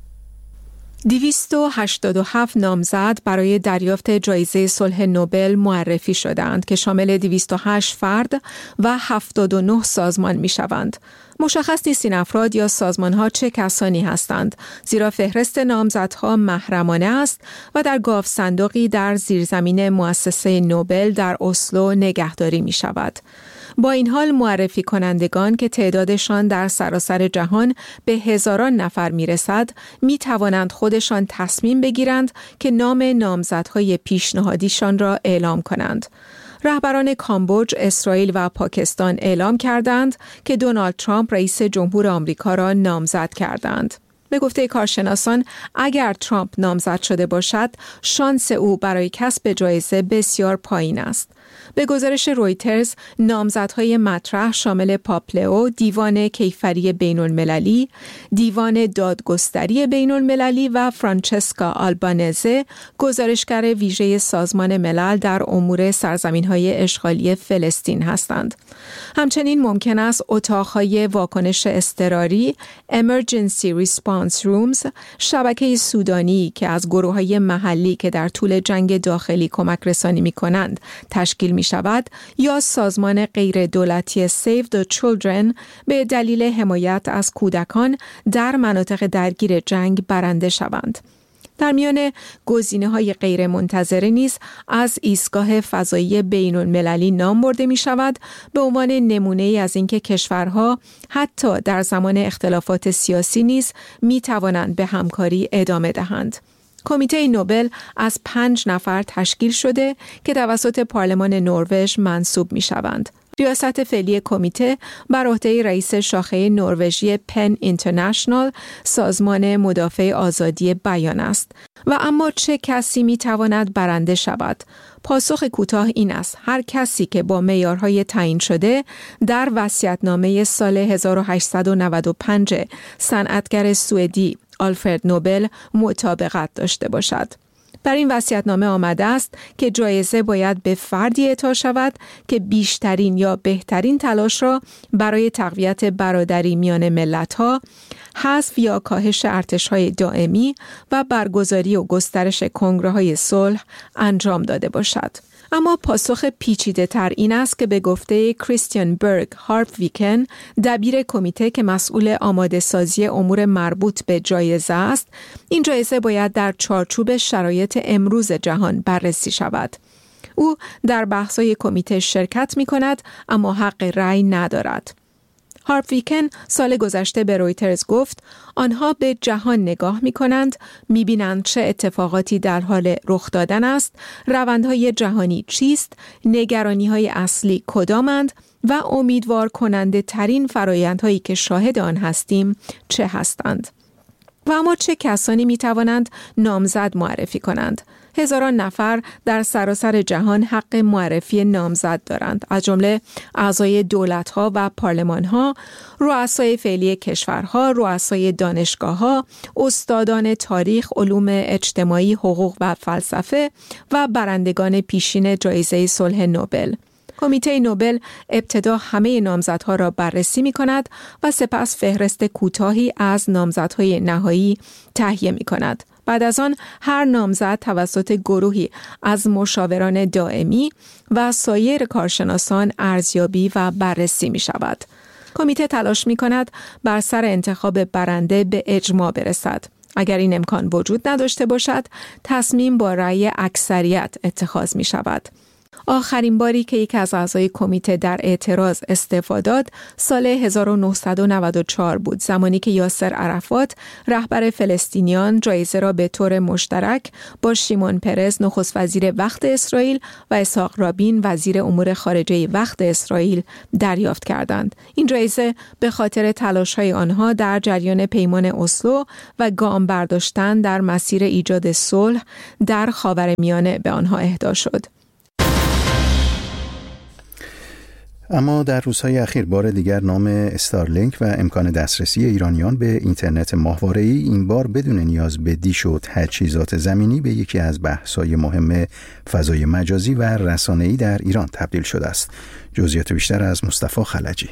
O: 287 نامزد برای دریافت جایزه صلح نوبل معرفی شدند که شامل 208 فرد و 79 سازمان می شوند. مشخص نیست این افراد یا سازمانها چه کسانی هستند، زیرا فهرست نامزدها محرمانه است و در گاف صندوقی در زیرزمین مؤسسه نوبل در اسلو نگهداری می شود. با این حال معرفی کنندگان که تعدادشان در سراسر جهان به هزاران نفر می رسد، می توانند خودشان تصمیم بگیرند که نام نامزدهای پیشنهادیشان را اعلام کنند. رهبران کامبوج، اسرائیل و پاکستان اعلام کردند که دونالد ترامپ رئیس جمهور آمریکا را نامزد کردند. به گفته کارشناسان، اگر ترامپ نامزد شده باشد، شانس او برای کسب جایزه بسیار پایین است. به گزارش رویترز، نامزدهای مطرح شامل پاپلئو، دیوان کیفری بین المللی، دیوان دادگستری بین المللی و فرانچسکا آلبانزه، گزارشگر ویژه سازمان ملل در امور سرزمین‌های اشغالی فلسطین هستند. همچنین ممکن است اتاق‌های واکنش اضطراری Emergency Response Rooms، شبکه سودانی که از گروه‌های محلی که در طول جنگ داخلی کمک رسانی می‌کنند تشکیل می‌شود، یا سازمان غیر دولتی Save the Children به دلیل حمایت از کودکان در مناطق درگیر جنگ برنده شوند. در میان گزینه‌های غیر منتظره نیز از ایستگاه فضایی بین المللی نام برده می شود به عنوان نمونه‌ای از اینکه کشورها حتی در زمان اختلافات سیاسی نیز می توانند به همکاری ادامه دهند. کمیته نوبل از 5 نفر تشکیل شده که توسط پارلمان نروژ منصوب می شوند. ریاست فعلی کمیته بر عهده رئیس شاخه نروژی پن اینترنشنال، سازمان مدافع آزادی بیان است. و اما چه کسی می تواند برنده شود؟ پاسخ کوتاه این است: هر کسی که با معیارهای تعیین شده در وصیت‌نامه سال 1895 صنعتگر سوئدی آلفرد نوبل مطابقت داشته باشد. در این وصیت‌نامه آمده است که جایزه باید به فردی اعطا شود که بیشترین یا بهترین تلاش را برای تقویت برادری میان ملت‌ها، حذف یا کاهش ارتش‌های دائمی و برگزاری و گسترش کنگره‌های صلح انجام داده باشد. اما پاسخ پیچیده تر این است که به گفته کریستیان برگ هارپویکن، دبیر کمیته که مسئول آماده سازی امور مربوط به جایزه است، این جایزه باید در چارچوب شرایط امروز جهان بررسی شود. او در بحث‌های کمیته شرکت می‌کند اما حق رأی ندارد. هارپویکن سال گذشته به رویترز گفت آنها به جهان نگاه می کنند، می بینند چه اتفاقاتی در حال رخ دادن است، روندهای جهانی چیست، نگرانی‌های اصلی کدامند و امیدوار کننده ترین فرایندهایی که شاهد آن هستیم چه هستند. و اما چه کسانی می توانند نامزد معرفی کنند؟ هزاران نفر در سراسر جهان حق معرفی نامزد دارند، از جمله اعضای دولت‌ها و پارلمان‌ها، رؤسای فعلی کشورها، رؤسای دانشگاه‌ها، استادان تاریخ، علوم اجتماعی، حقوق و فلسفه و برندگان پیشین جایزه صلح نوبل. کمیته نوبل ابتدا همه نامزدها را بررسی می کند و سپس فهرست کوتاهی از نامزدهای نهایی تهیه می کند. بعد از آن هر نامزد توسط گروهی از مشاوران دائمی و سایر کارشناسان ارزیابی و بررسی می شود. کمیته تلاش می کند بر سر انتخاب برنده به اجماع برسد. اگر این امکان وجود نداشته باشد، تصمیم با رأی اکثریت اتخاذ می شود. آخرین باری که یک از اعضای کمیته در اعتراض استعفا داد سال 1994 بود، زمانی که یاسر عرفات رهبر فلسطینیان جایزه را به طور مشترک با شیمون پرز نخست وزیر وقت اسرائیل و اسحاق رابین وزیر امور خارجه وقت اسرائیل دریافت کردند. این جایزه به خاطر تلاش‌های آنها در جریان پیمان اسلو و گام برداشتن در مسیر ایجاد صلح در خاورمیانه به آنها اهدا شد.
B: اما در روزهای اخیر بار دیگر نام استارلینک و امکان دسترسی ایرانیان به اینترنت ماهواره‌ای این بار بدون نیاز به دیش و تجهیزات زمینی به یکی از بحث‌های مهم فضای مجازی و رسانه‌ای در ایران تبدیل شده است. جزئیات بیشتر از مصطفی خلجی.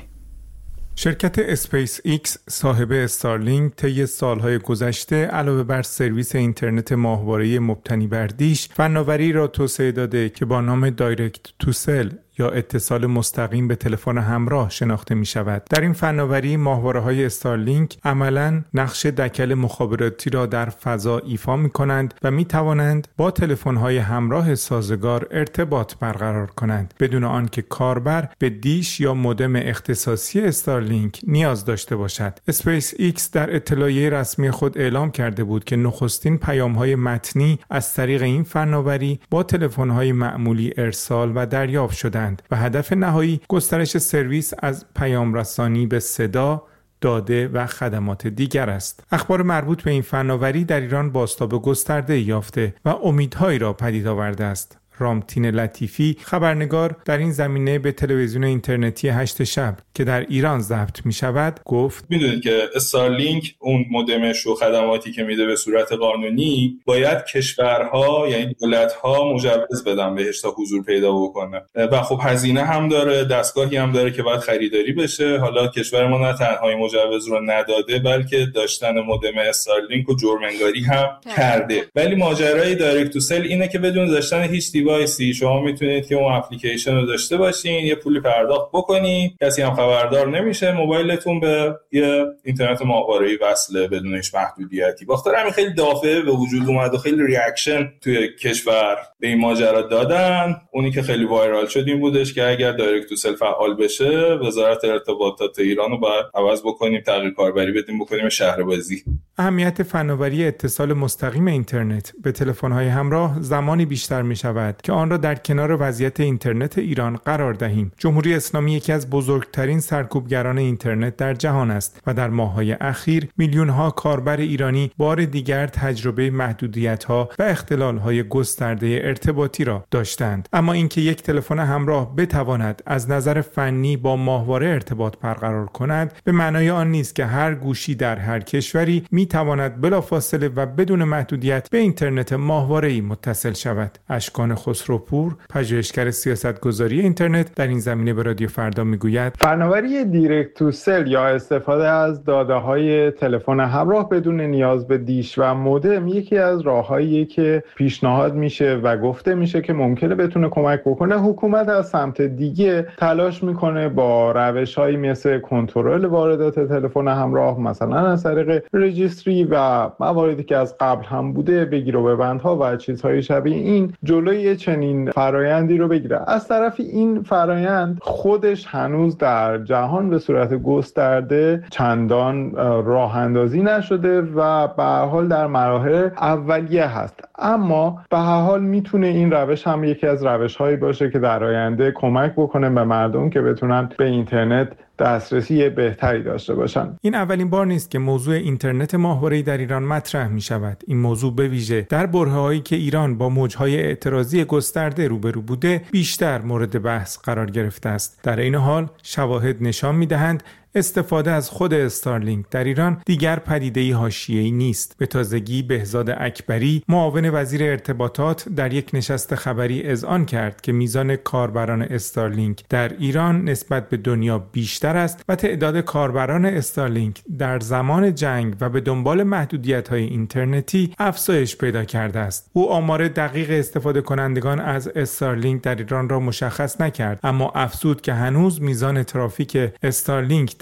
A: شرکت اسپیس ایکس صاحب استارلینک طی سالهای گذشته علاوه بر سرویس اینترنت ماهواره‌ای مبتنی بر دیش، فناوری را توسعه داده که با نام دایرکت تو سل یا اتصال مستقیم به تلفن همراه شناخته می شود. در این فناوری ماهواره‌های استارلینک عملاً نقش دکل مخابراتی را در فضا ایفا می کنند و می توانند با تلفن‌های همراه سازگار ارتباط برقرار کنند بدون آنکه کاربر به دیش یا مودم اختصاصی استارلینک نیاز داشته باشد. اسپیس ایکس در اطلاعیه رسمی خود اعلام کرده بود که نخستین پیام‌های متنی از طریق این فناوری با تلفن‌های معمولی ارسال و دریافت شدند و هدف نهایی گسترش سرویس از پیام رسانی به صدا، داده و خدمات دیگر است. اخبار مربوط به این فناوری در ایران بازتاب گسترده یافته و امیدهایی را پدید آورده است. رامتین لطیفی خبرنگار در این زمینه به تلویزیون اینترنتی 8 شب که در ایران ضبط می شود گفت:
P: میدونید که استارلینک اون مودم شو خدماتی که میده به صورت قانونی باید کشورها یعنی دولت‌ها مجوز بدن بهش تا حضور پیدا بکنه و خب هزینه هم داره، دستگاهی هم داره که باید خریداری بشه. حالا کشور ما نه تنها این مجوز رو نداده بلکه داشتن مودم استارلینک رو جرم انگاری هم کرده. ولی ماجرای دایرکت تو سل اینه که بدون داشتن هیچ دیوایسی شما میتونید که اون اپلیکیشن رو داشته باشین، یه پولی پرداخت بکنین، کسی هم خبردار نمیشه، موبایلتون به یه اینترنت ماهواره‌ای وصله بدون هیچ محدودیتی. بخاطر همین خیلی دافعه به وجود اومد و خیلی ریاکشن توی کشور به این ماجرا دادن. اونی که خیلی وایرال شد این بودش که اگر دایرکت تو سل فعال بشه وزارت ارتباطات ایران رو باید عوض بکنیم، تغییر کاربری بدیم، بکنیم شهربازی.
A: اهمیت فناوری اتصال مستقیم اینترنت به تلفن‌های همراه زمانی بیشتر می‌شود که آن را در کنار وضعیت اینترنت ایران قرار دهیم. جمهوری اسلامی یکی از بزرگترین سرکوبگران اینترنت در جهان است و در ماه‌های اخیر میلیون‌ها کاربر ایرانی بار دیگر تجربه محدودیت‌ها و اختلال‌های گسترده ارتباطی را داشتند. اما اینکه یک تلفن همراه بتواند از نظر فنی با ماهواره ارتباط برقرار کند به معنای آن نیست که هر گوشی در هر کشوری می‌تواند بلافاصله و بدون محدودیت به اینترنت ماهواره‌ای متصل شود. اشکان خسروپور، پژوهشگر سیاستگذاری اینترنت، در این زمینه به رادیو فردا میگوید:
Q: فناوری دایرکت تو سل یا استفاده از داده‌های تلفن همراه بدون نیاز به دیش و مودم یکی از راه‌هاییه که پیشنهاد میشه و گفته میشه که ممکنه بتونه کمک بکنه. حکومت از سمت دیگه تلاش میکنه با روش‌هایی مثل کنترل واردات تلفن همراه، مثلا از طریق رجیستری و مواردی که از قبل هم بوده، بگیر و ببندها و چیزهای شبیه این، جلوی چنین فرایندی رو بگیره. از طرفی این فرایند خودش هنوز در جهان به صورت گسترده چندان راه اندازی نشده و به هر حال در مراحل اولیه هست، اما به هر حال میتونه این روش هم یکی از روش‌هایی باشه که در آینده کمک بکنه به مردم که بتونن به اینترنت دسترسی بهتری داشته باشن.
A: این اولین بار نیست که موضوع اینترنت ماهواره‌ای در ایران مطرح می شود. این موضوع به ویژه در برهه‌هایی که ایران با موج‌های اعتراضی گسترده روبرو بوده بیشتر مورد بحث قرار گرفته است. در این حال شواهد نشان می‌دهند استفاده از خود استارلینک در ایران دیگر پدیده‌ای حاشیه‌ای نیست. به تازگی بهزاد اکبری، معاون وزیر ارتباطات، در یک نشست خبری اذعان کرد که میزان کاربران استارلینک در ایران نسبت به دنیا بیشتر است و تعداد کاربران استارلینک در زمان جنگ و به دنبال محدودیت‌های اینترنتی افزایش پیدا کرده است. او آمار دقیق استفاده کنندگان از استارلینک در ایران را مشخص نکرد، اما افزود که هنوز میزان ترافیک استارلینک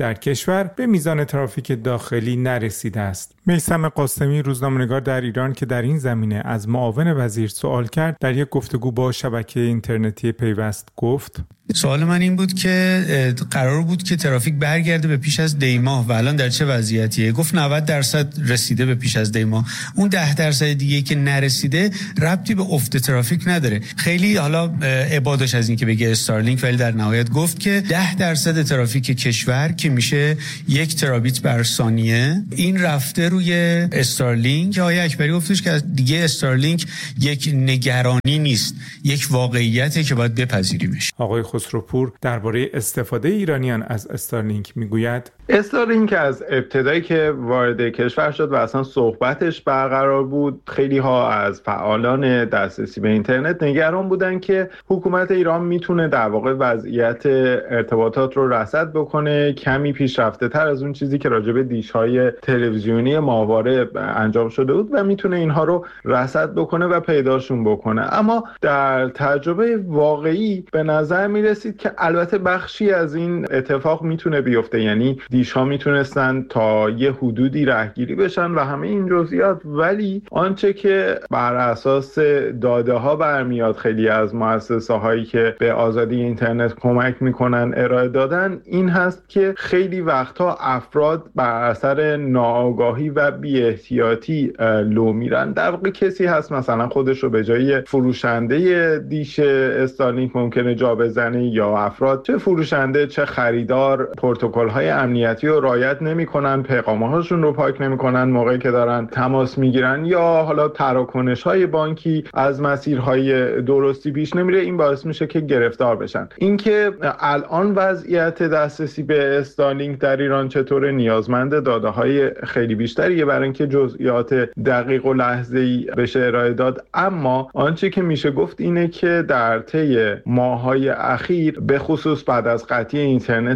R: در کشور به میزان ترافیک داخلی نرسیده است. میثم قاسمی، روزنامه‌نگار در ایران که در این زمینه از معاون وزیر سوال کرد، در یک گفتگو با شبکه اینترنتی پیوست گفت:
S: سوال من این بود که قرار بود که ترافیک برگرده به پیش از دی‌ماه و الان در چه وضعیتیه؟ گفت 90% رسیده به پیش از دی‌ماه. اون 10% دیگه که نرسیده ربطی به افت ترافیک نداره. خیلی حالا ابعادش از این که بگه استارلینک، ولی در نهایت گفت که 10% ترافیک کشور که میشه 1 ترابیت بر ثانیه این رفته روی استارلینک. آقای اکبری گفتش که دیگه استارلینک یک نگرانی نیست، یک واقعیته که باید بپذیریمش.
R: آقای خسروپور درباره استفاده ایرانیان از استارلینک میگوید:
Q: استارلینک از ابتدایی که وارد کشور شد و اصلا صحبتش برقرار بود، خیلی ها از فعالان دسترسی به اینترنت نگران بودن که حکومت ایران میتونه در واقع وضعیت ارتباطات رو رصد بکنه کمی پیشرفته تر از اون چیزی که راجع به دیش‌های تلویزیونی ماهواره انجام شده بود و میتونه اینها رو رصد بکنه و پیداشون بکنه. اما در تجربه واقعی به نظر میرسید که البته بخشی از این اتفاق میتونه بیفته، یعنی دیش‌ها میتونستن تا یه حدودی رهگیری بشن و همه این جزئیات، ولی آنچه که بر اساس داده ها برمیاد خیلی از مؤسسه هایی که به آزادی اینترنت کمک میکنن ارائه دادن این هست که خیلی وقتها افراد بر اثر ناآگاهی و بی احتیاطی لو میرن. در واقع کسی هست مثلا خودش رو به جای فروشنده دیش استارلینک ممکنه جا بزنه، یا افراد چه فروشنده چه خریدار پروتکل های امنیتی رو رعایت نمی‌کنن، پیغام‌هاشون رو پاک نمی‌کنن موقعی که دارن تماس میگیرن، یا حالا تراکنش‌های بانکی از مسیرهای درستی پیش نمیره. این باعث میشه که گرفتار بشن. اینکه الان وضعیت دسترسی به استارلینک در ایران چطوره نیازمند داده‌های خیلی بیشتریه برای اینکه جزئیات دقیق و لحظه‌ای بشه ارائه داد. اما آنچه که میشه گفت اینه که در طی ماه‌های اخیر به خصوص بعد از قطعی اینترنت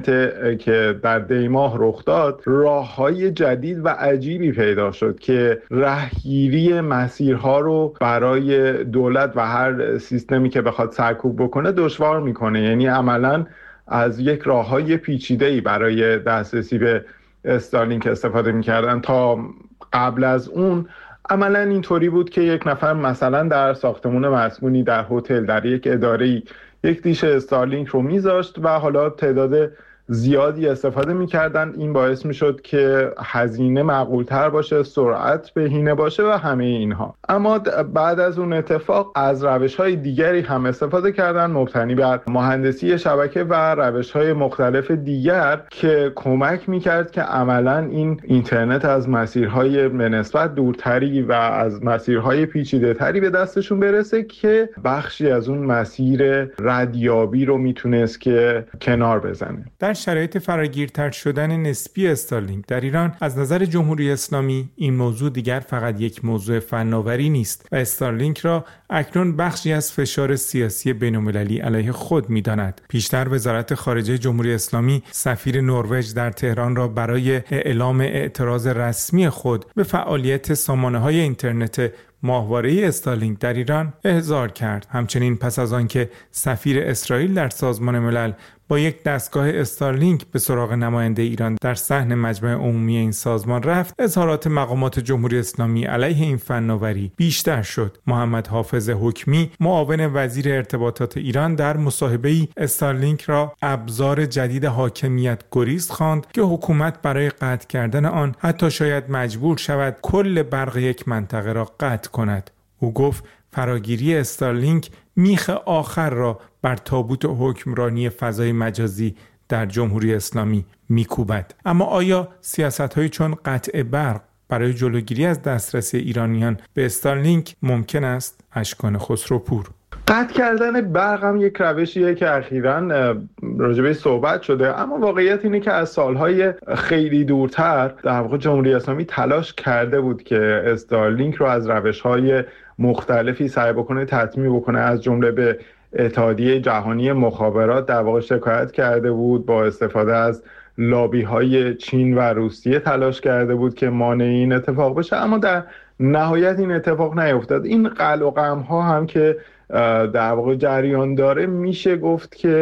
Q: که در دی‌ماه رخ داد، راه‌های جدید و عجیبی پیدا شد که رهگیری مسیرها رو برای دولت و هر سیستمی که بخواد سرکوب بکنه دشوار میکنه. یعنی عملاً از یک راه‌های پیچیده‌ای برای دسترسی به استارلینک استفاده می‌کردن. تا قبل از اون عملاً اینطوری بود که یک نفر مثلا در ساختمان مسکونی، در هتل، در یک اداره‌ای یک دیش استارلینک رو میذاشت و حالا تعداد زیادی استفاده میکردن. این باعث میشد که هزینه معقولتر باشه، سرعت بهینه باشه و همه اینها. اما بعد از اون اتفاق از روش‌های دیگری هم استفاده کردن مبتنی بر مهندسی شبکه و روش‌های مختلف دیگر که کمک میکرد که عملاً این اینترنت از مسیرهای به نسبت دورتری و از مسیرهای پیچیده‌تری به دستشون برسه که بخشی از اون مسیر ردیابی رو میتونست که کنار بزنه.
R: در شرایط فراگیرتر شدن نسبی استارلینک در ایران از نظر جمهوری اسلامی این موضوع دیگر فقط یک موضوع فناوری نیست و استارلینک را اکنون بخشی از فشار سیاسی بین‌المللی علیه خود می‌داند. پیشتر وزارت خارجه جمهوری اسلامی سفیر نروژ در تهران را برای اعلام اعتراض رسمی خود به فعالیت سامانه‌های اینترنت ماهواره استارلینک در ایران احضار کرد. همچنین پس از آنکه سفیر اسرائیل در سازمان ملل با یک دستگاه استارلینک به سراغ نماینده ایران در صحن مجمع عمومی این سازمان رفت، اظهارات مقامات جمهوری اسلامی علیه این فناوری بیشتر شد. محمد حافظ حکمی، معاون وزیر ارتباطات ایران، در مصاحبه‌ای استارلینک را ابزار جدید حاکمیت گریز خواند که حکومت برای قطع کردن آن حتی شاید مجبور شود کل برق یک منطقه را قطع کند. او گفت فراگیری استارلینک میخ آخر را بر تابوت حکمرانی فضای مجازی در جمهوری اسلامی میکوبد. اما آیا سیاست‌هایی چون قطع برق برای جلوگیری از دسترسی ایرانیان به استارلینک ممکن است؟ اشکان خسروپور.
Q: قطع کردن برق هم یک روشیه که اخیراً راجبه صحبت شده، اما واقعیت اینه که از سالهای خیلی دورتر در واقع جمهوری اسلامی تلاش کرده بود که استارلینک رو از روش‌های مختلفی سعی بکنه تطمیع بکنه. از جمله به اتحادیه جهانی مخابرات در واقع شکایت کرده بود، با استفاده از لابی‌های چین و روسیه تلاش کرده بود که مانع این اتفاق بشه، اما در نهایت این اتفاق نیفتاد. این قلق و غم‌ها هم که در واقع جریان داره، میشه گفت که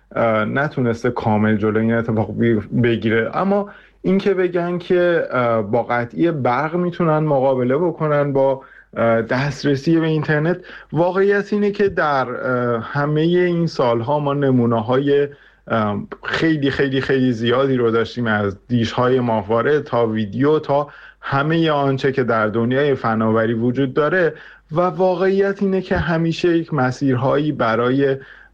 Q: نتونسته کامل جلوی این اتفاق بگیره. اما این که بگن که با قطعی برق میتونن مقابله بکنن با دسترسی به اینترنت، واقعیت اینه که در همه این سالها ما نمونه‌های خیلی خیلی خیلی زیادی رو داشتیم، از دیش‌های ماهواره تا ویدیو تا همه آنچه که در دنیای فناوری وجود داره، و واقعیت اینه که همیشه یک مسیرهایی برای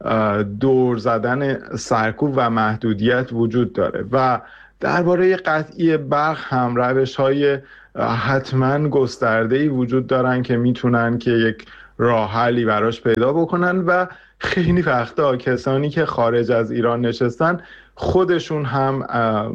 Q: دور زدن سرکوب و محدودیت وجود داره و درباره قطعی برق هم روش‌های حتما گسترده‌ای وجود دارن که میتونن که یک راه حلی براش پیدا بکنن و خیلی وقتا کسانی که خارج از ایران نشستن خودشون هم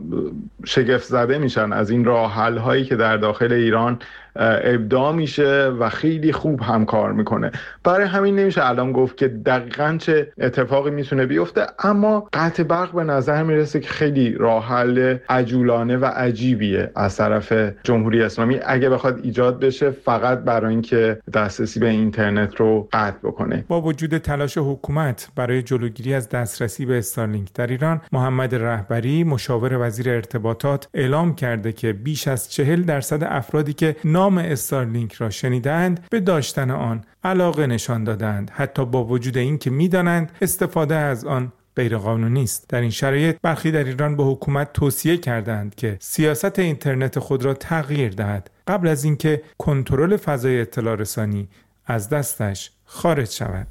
Q: شگفت زده میشن از این راه حل هایی که در داخل ایران ابداع میشه و خیلی خوب هم کار میکنه. برای همین نمیشه الان گفت که دقیقاً چه اتفاقی میتونه بیفته، اما قطع برق به نظر میرسه که خیلی راه حل عجولانه و عجیبیه از طرف جمهوری اسلامی اگه بخواد ایجاد بشه، فقط برای اینکه دسترسی به اینترنت رو قطع بکنه.
R: با وجود تلاش حکومت برای جلوگیری از دسترسی به استارلینک در ایران، محمد رهبری مشاور وزیر ارتباطات اعلام کرده که بیش از 40% افرادی که نام استارلینک را شنیدند به داشتن آن علاقه نشان دادند، حتی با وجود این که می‌دانند استفاده از آن غیرقانونی است. در این شرایط برخی در ایران به حکومت توصیه کردند که سیاست اینترنت خود را تغییر دهد قبل از اینکه کنترل فضای اطلاع رسانی از دستش خارج شود.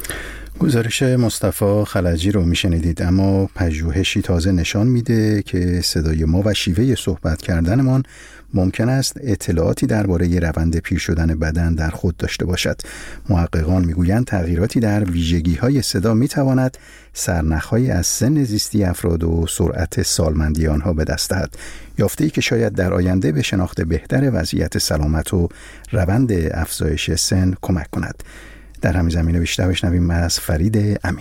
B: گزارش مصطفی خلجی رو میشنیدید، اما پژوهشی تازه نشان میده که صدای ما و شیوه صحبت کردنمان ممکن است اطلاعاتی درباره روند پیر شدن بدن در خود داشته باشد. محققان میگویند تغییراتی در ویژگی‌های صدا میتواند سرنخ‌هایی از سن زیستی افراد و سرعت سالمندی آنها به دست دهد. یافته‌ای که شاید در آینده به شناخت بهتر وضعیت سلامت و روند افزایش سن کمک کند. در همین زمینه بیشتر بشنویم از فرید امین.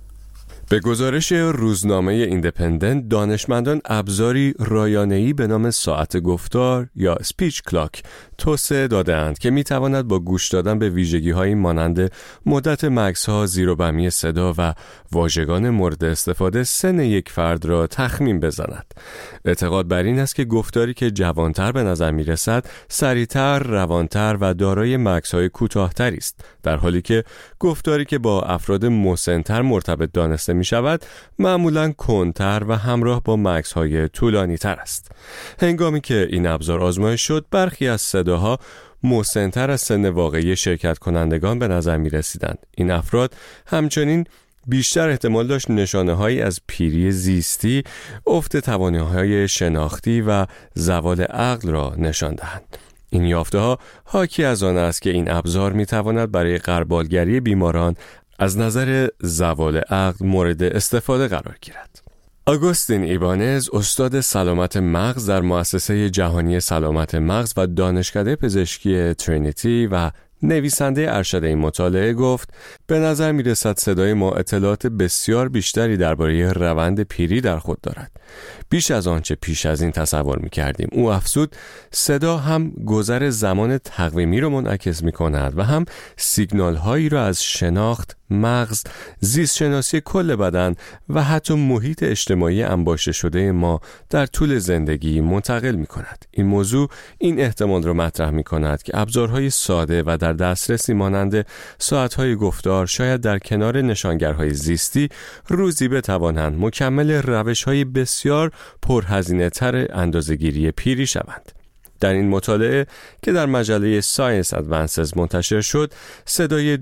T: به گزارش روزنامه ایندیپندنت، دانشمندان ابزاری رایانه‌ای به نام ساعت گفتار یا سپیچ کلاک توسعه داده‌اند که می‌تواند با گوش دادن به ویژگی‌هایی مانند مدت مکث‌ها، زیر و بمی صدا و واژگان مورد استفاده سن یک فرد را تخمین بزند. اعتقاد بر این است که گفتاری که جوانتر به نظر می‌رسد، سریعتر، روانتر و دارای مکث‌های کوتاه‌تری است، در حالی که گفتاری که با افراد مسن‌تر مرتبط دانسته می‌شود، معمولاً کندتر و همراه با مکث‌های طولانی‌تر است. هنگامی که این ابزار آزمایش شد، برخی از صداها مسن‌تر از سن واقعی شرکت کنندگان به نظر می‌رسیدند. این افراد همچنین بیشتر احتمال داشت نشانه‌هایی از پیری زیستی، افت توانایی‌های شناختی و زوال عقل را نشان دهند. این یافته‌ها حاکی از آن است که این ابزار می‌تواند برای غربالگری بیماران از نظر زوال عقل مورد استفاده قرار گیرد. آگوستین ایبانز، استاد سلامت مغز در مؤسسه جهانی سلامت مغز و دانشکده پزشکی ترینیتی و نویسنده ارشد این مطالعه، گفت به نظر می رسد صدای ما اطلاعات بسیار بیشتری درباره روند پیری در خود دارد، بیش از آنچه پیش از این تصور می کردیم. او افزود صدا هم گذر زمان تقویمی را منعکس می کند و هم سیگنال هایی را از شناخت، مغز، زیست شناسی کل بدن و حتی محیط اجتماعی انباشته شده ما در طول زندگی منتقل می کند. این موضوع این احتمال را مطرح می کند که ابزارهای ساده و در دسترسی مانند ساعتهای گفتار شاید در کنار نشانگرهای زیستی روزی بتوانند مکمل روش‌های بسیار پرهزینه تر اندازه‌گیری پیری شوند. در این مطالعه که در مجله ساینس ادوانسز منتشر شد، صدای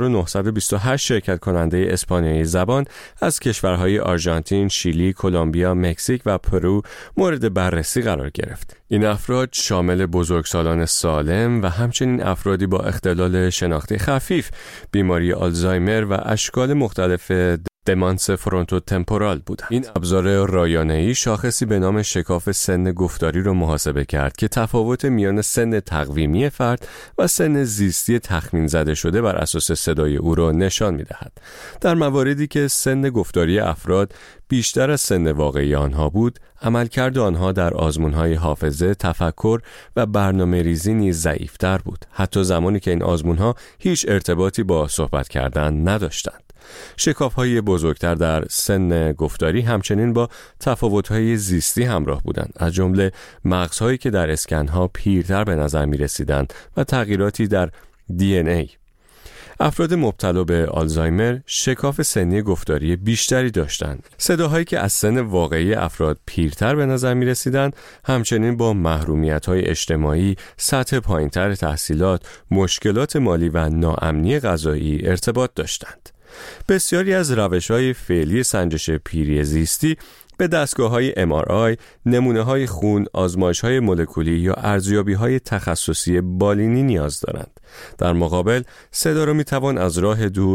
T: 2928 شرکت کننده اسپانیایی زبان از کشورهای آرژانتین، شیلی، کلمبیا، مکزیک و پرو مورد بررسی قرار گرفت. این افراد شامل بزرگسالان سالم و همچنین افرادی با اختلال شناختی خفیف، بیماری آلزایمر و اشکال مختلف دمانس فرونتو تمپورال بودند. این ابزار رایانه‌ای شاخصی به نام شکاف سن گفتاری را محاسبه کرد که تفاوت میان سن تقویمی فرد و سن زیستی تخمین زده شده بر اساس صدای او را نشان می‌دهد. در مواردی که سن گفتاری افراد بیشتر از سن واقعی آنها بود، عملکرد آنها در آزمون‌های حافظه، تفکر و برنامه‌ریزی نیز ضعیف‌تر بود، حتی زمانی که این آزمون‌ها هیچ ارتباطی با صحبت کردن نداشتند. شکاف‌های بزرگتر در سن گفتاری همچنین با تفاوت‌های زیستی همراه بودند، از جمله مغزهایی که در اسکن‌ها پیرتر به نظر می‌رسیدند و تغییراتی در DNA. افراد مبتلا به آلزایمر شکاف سنی گفتاری بیشتری داشتند. صداهایی که از سن واقعی افراد پیرتر به نظر می رسیدند همچنین با محرومیت‌های اجتماعی، سطح پایین‌تر تحصیلات، مشکلات مالی و ناامنی غذایی ارتباط داشتند. بسیاری از روش‌های فعلی سنجش پیری زیستی به دستگاه‌های MRI، نمونه‌های خون، آزمایش‌های مولکولی یا ارزیابی‌های تخصصی بالینی نیاز دارند. در مقابل، صدا را می‌توان از راه دور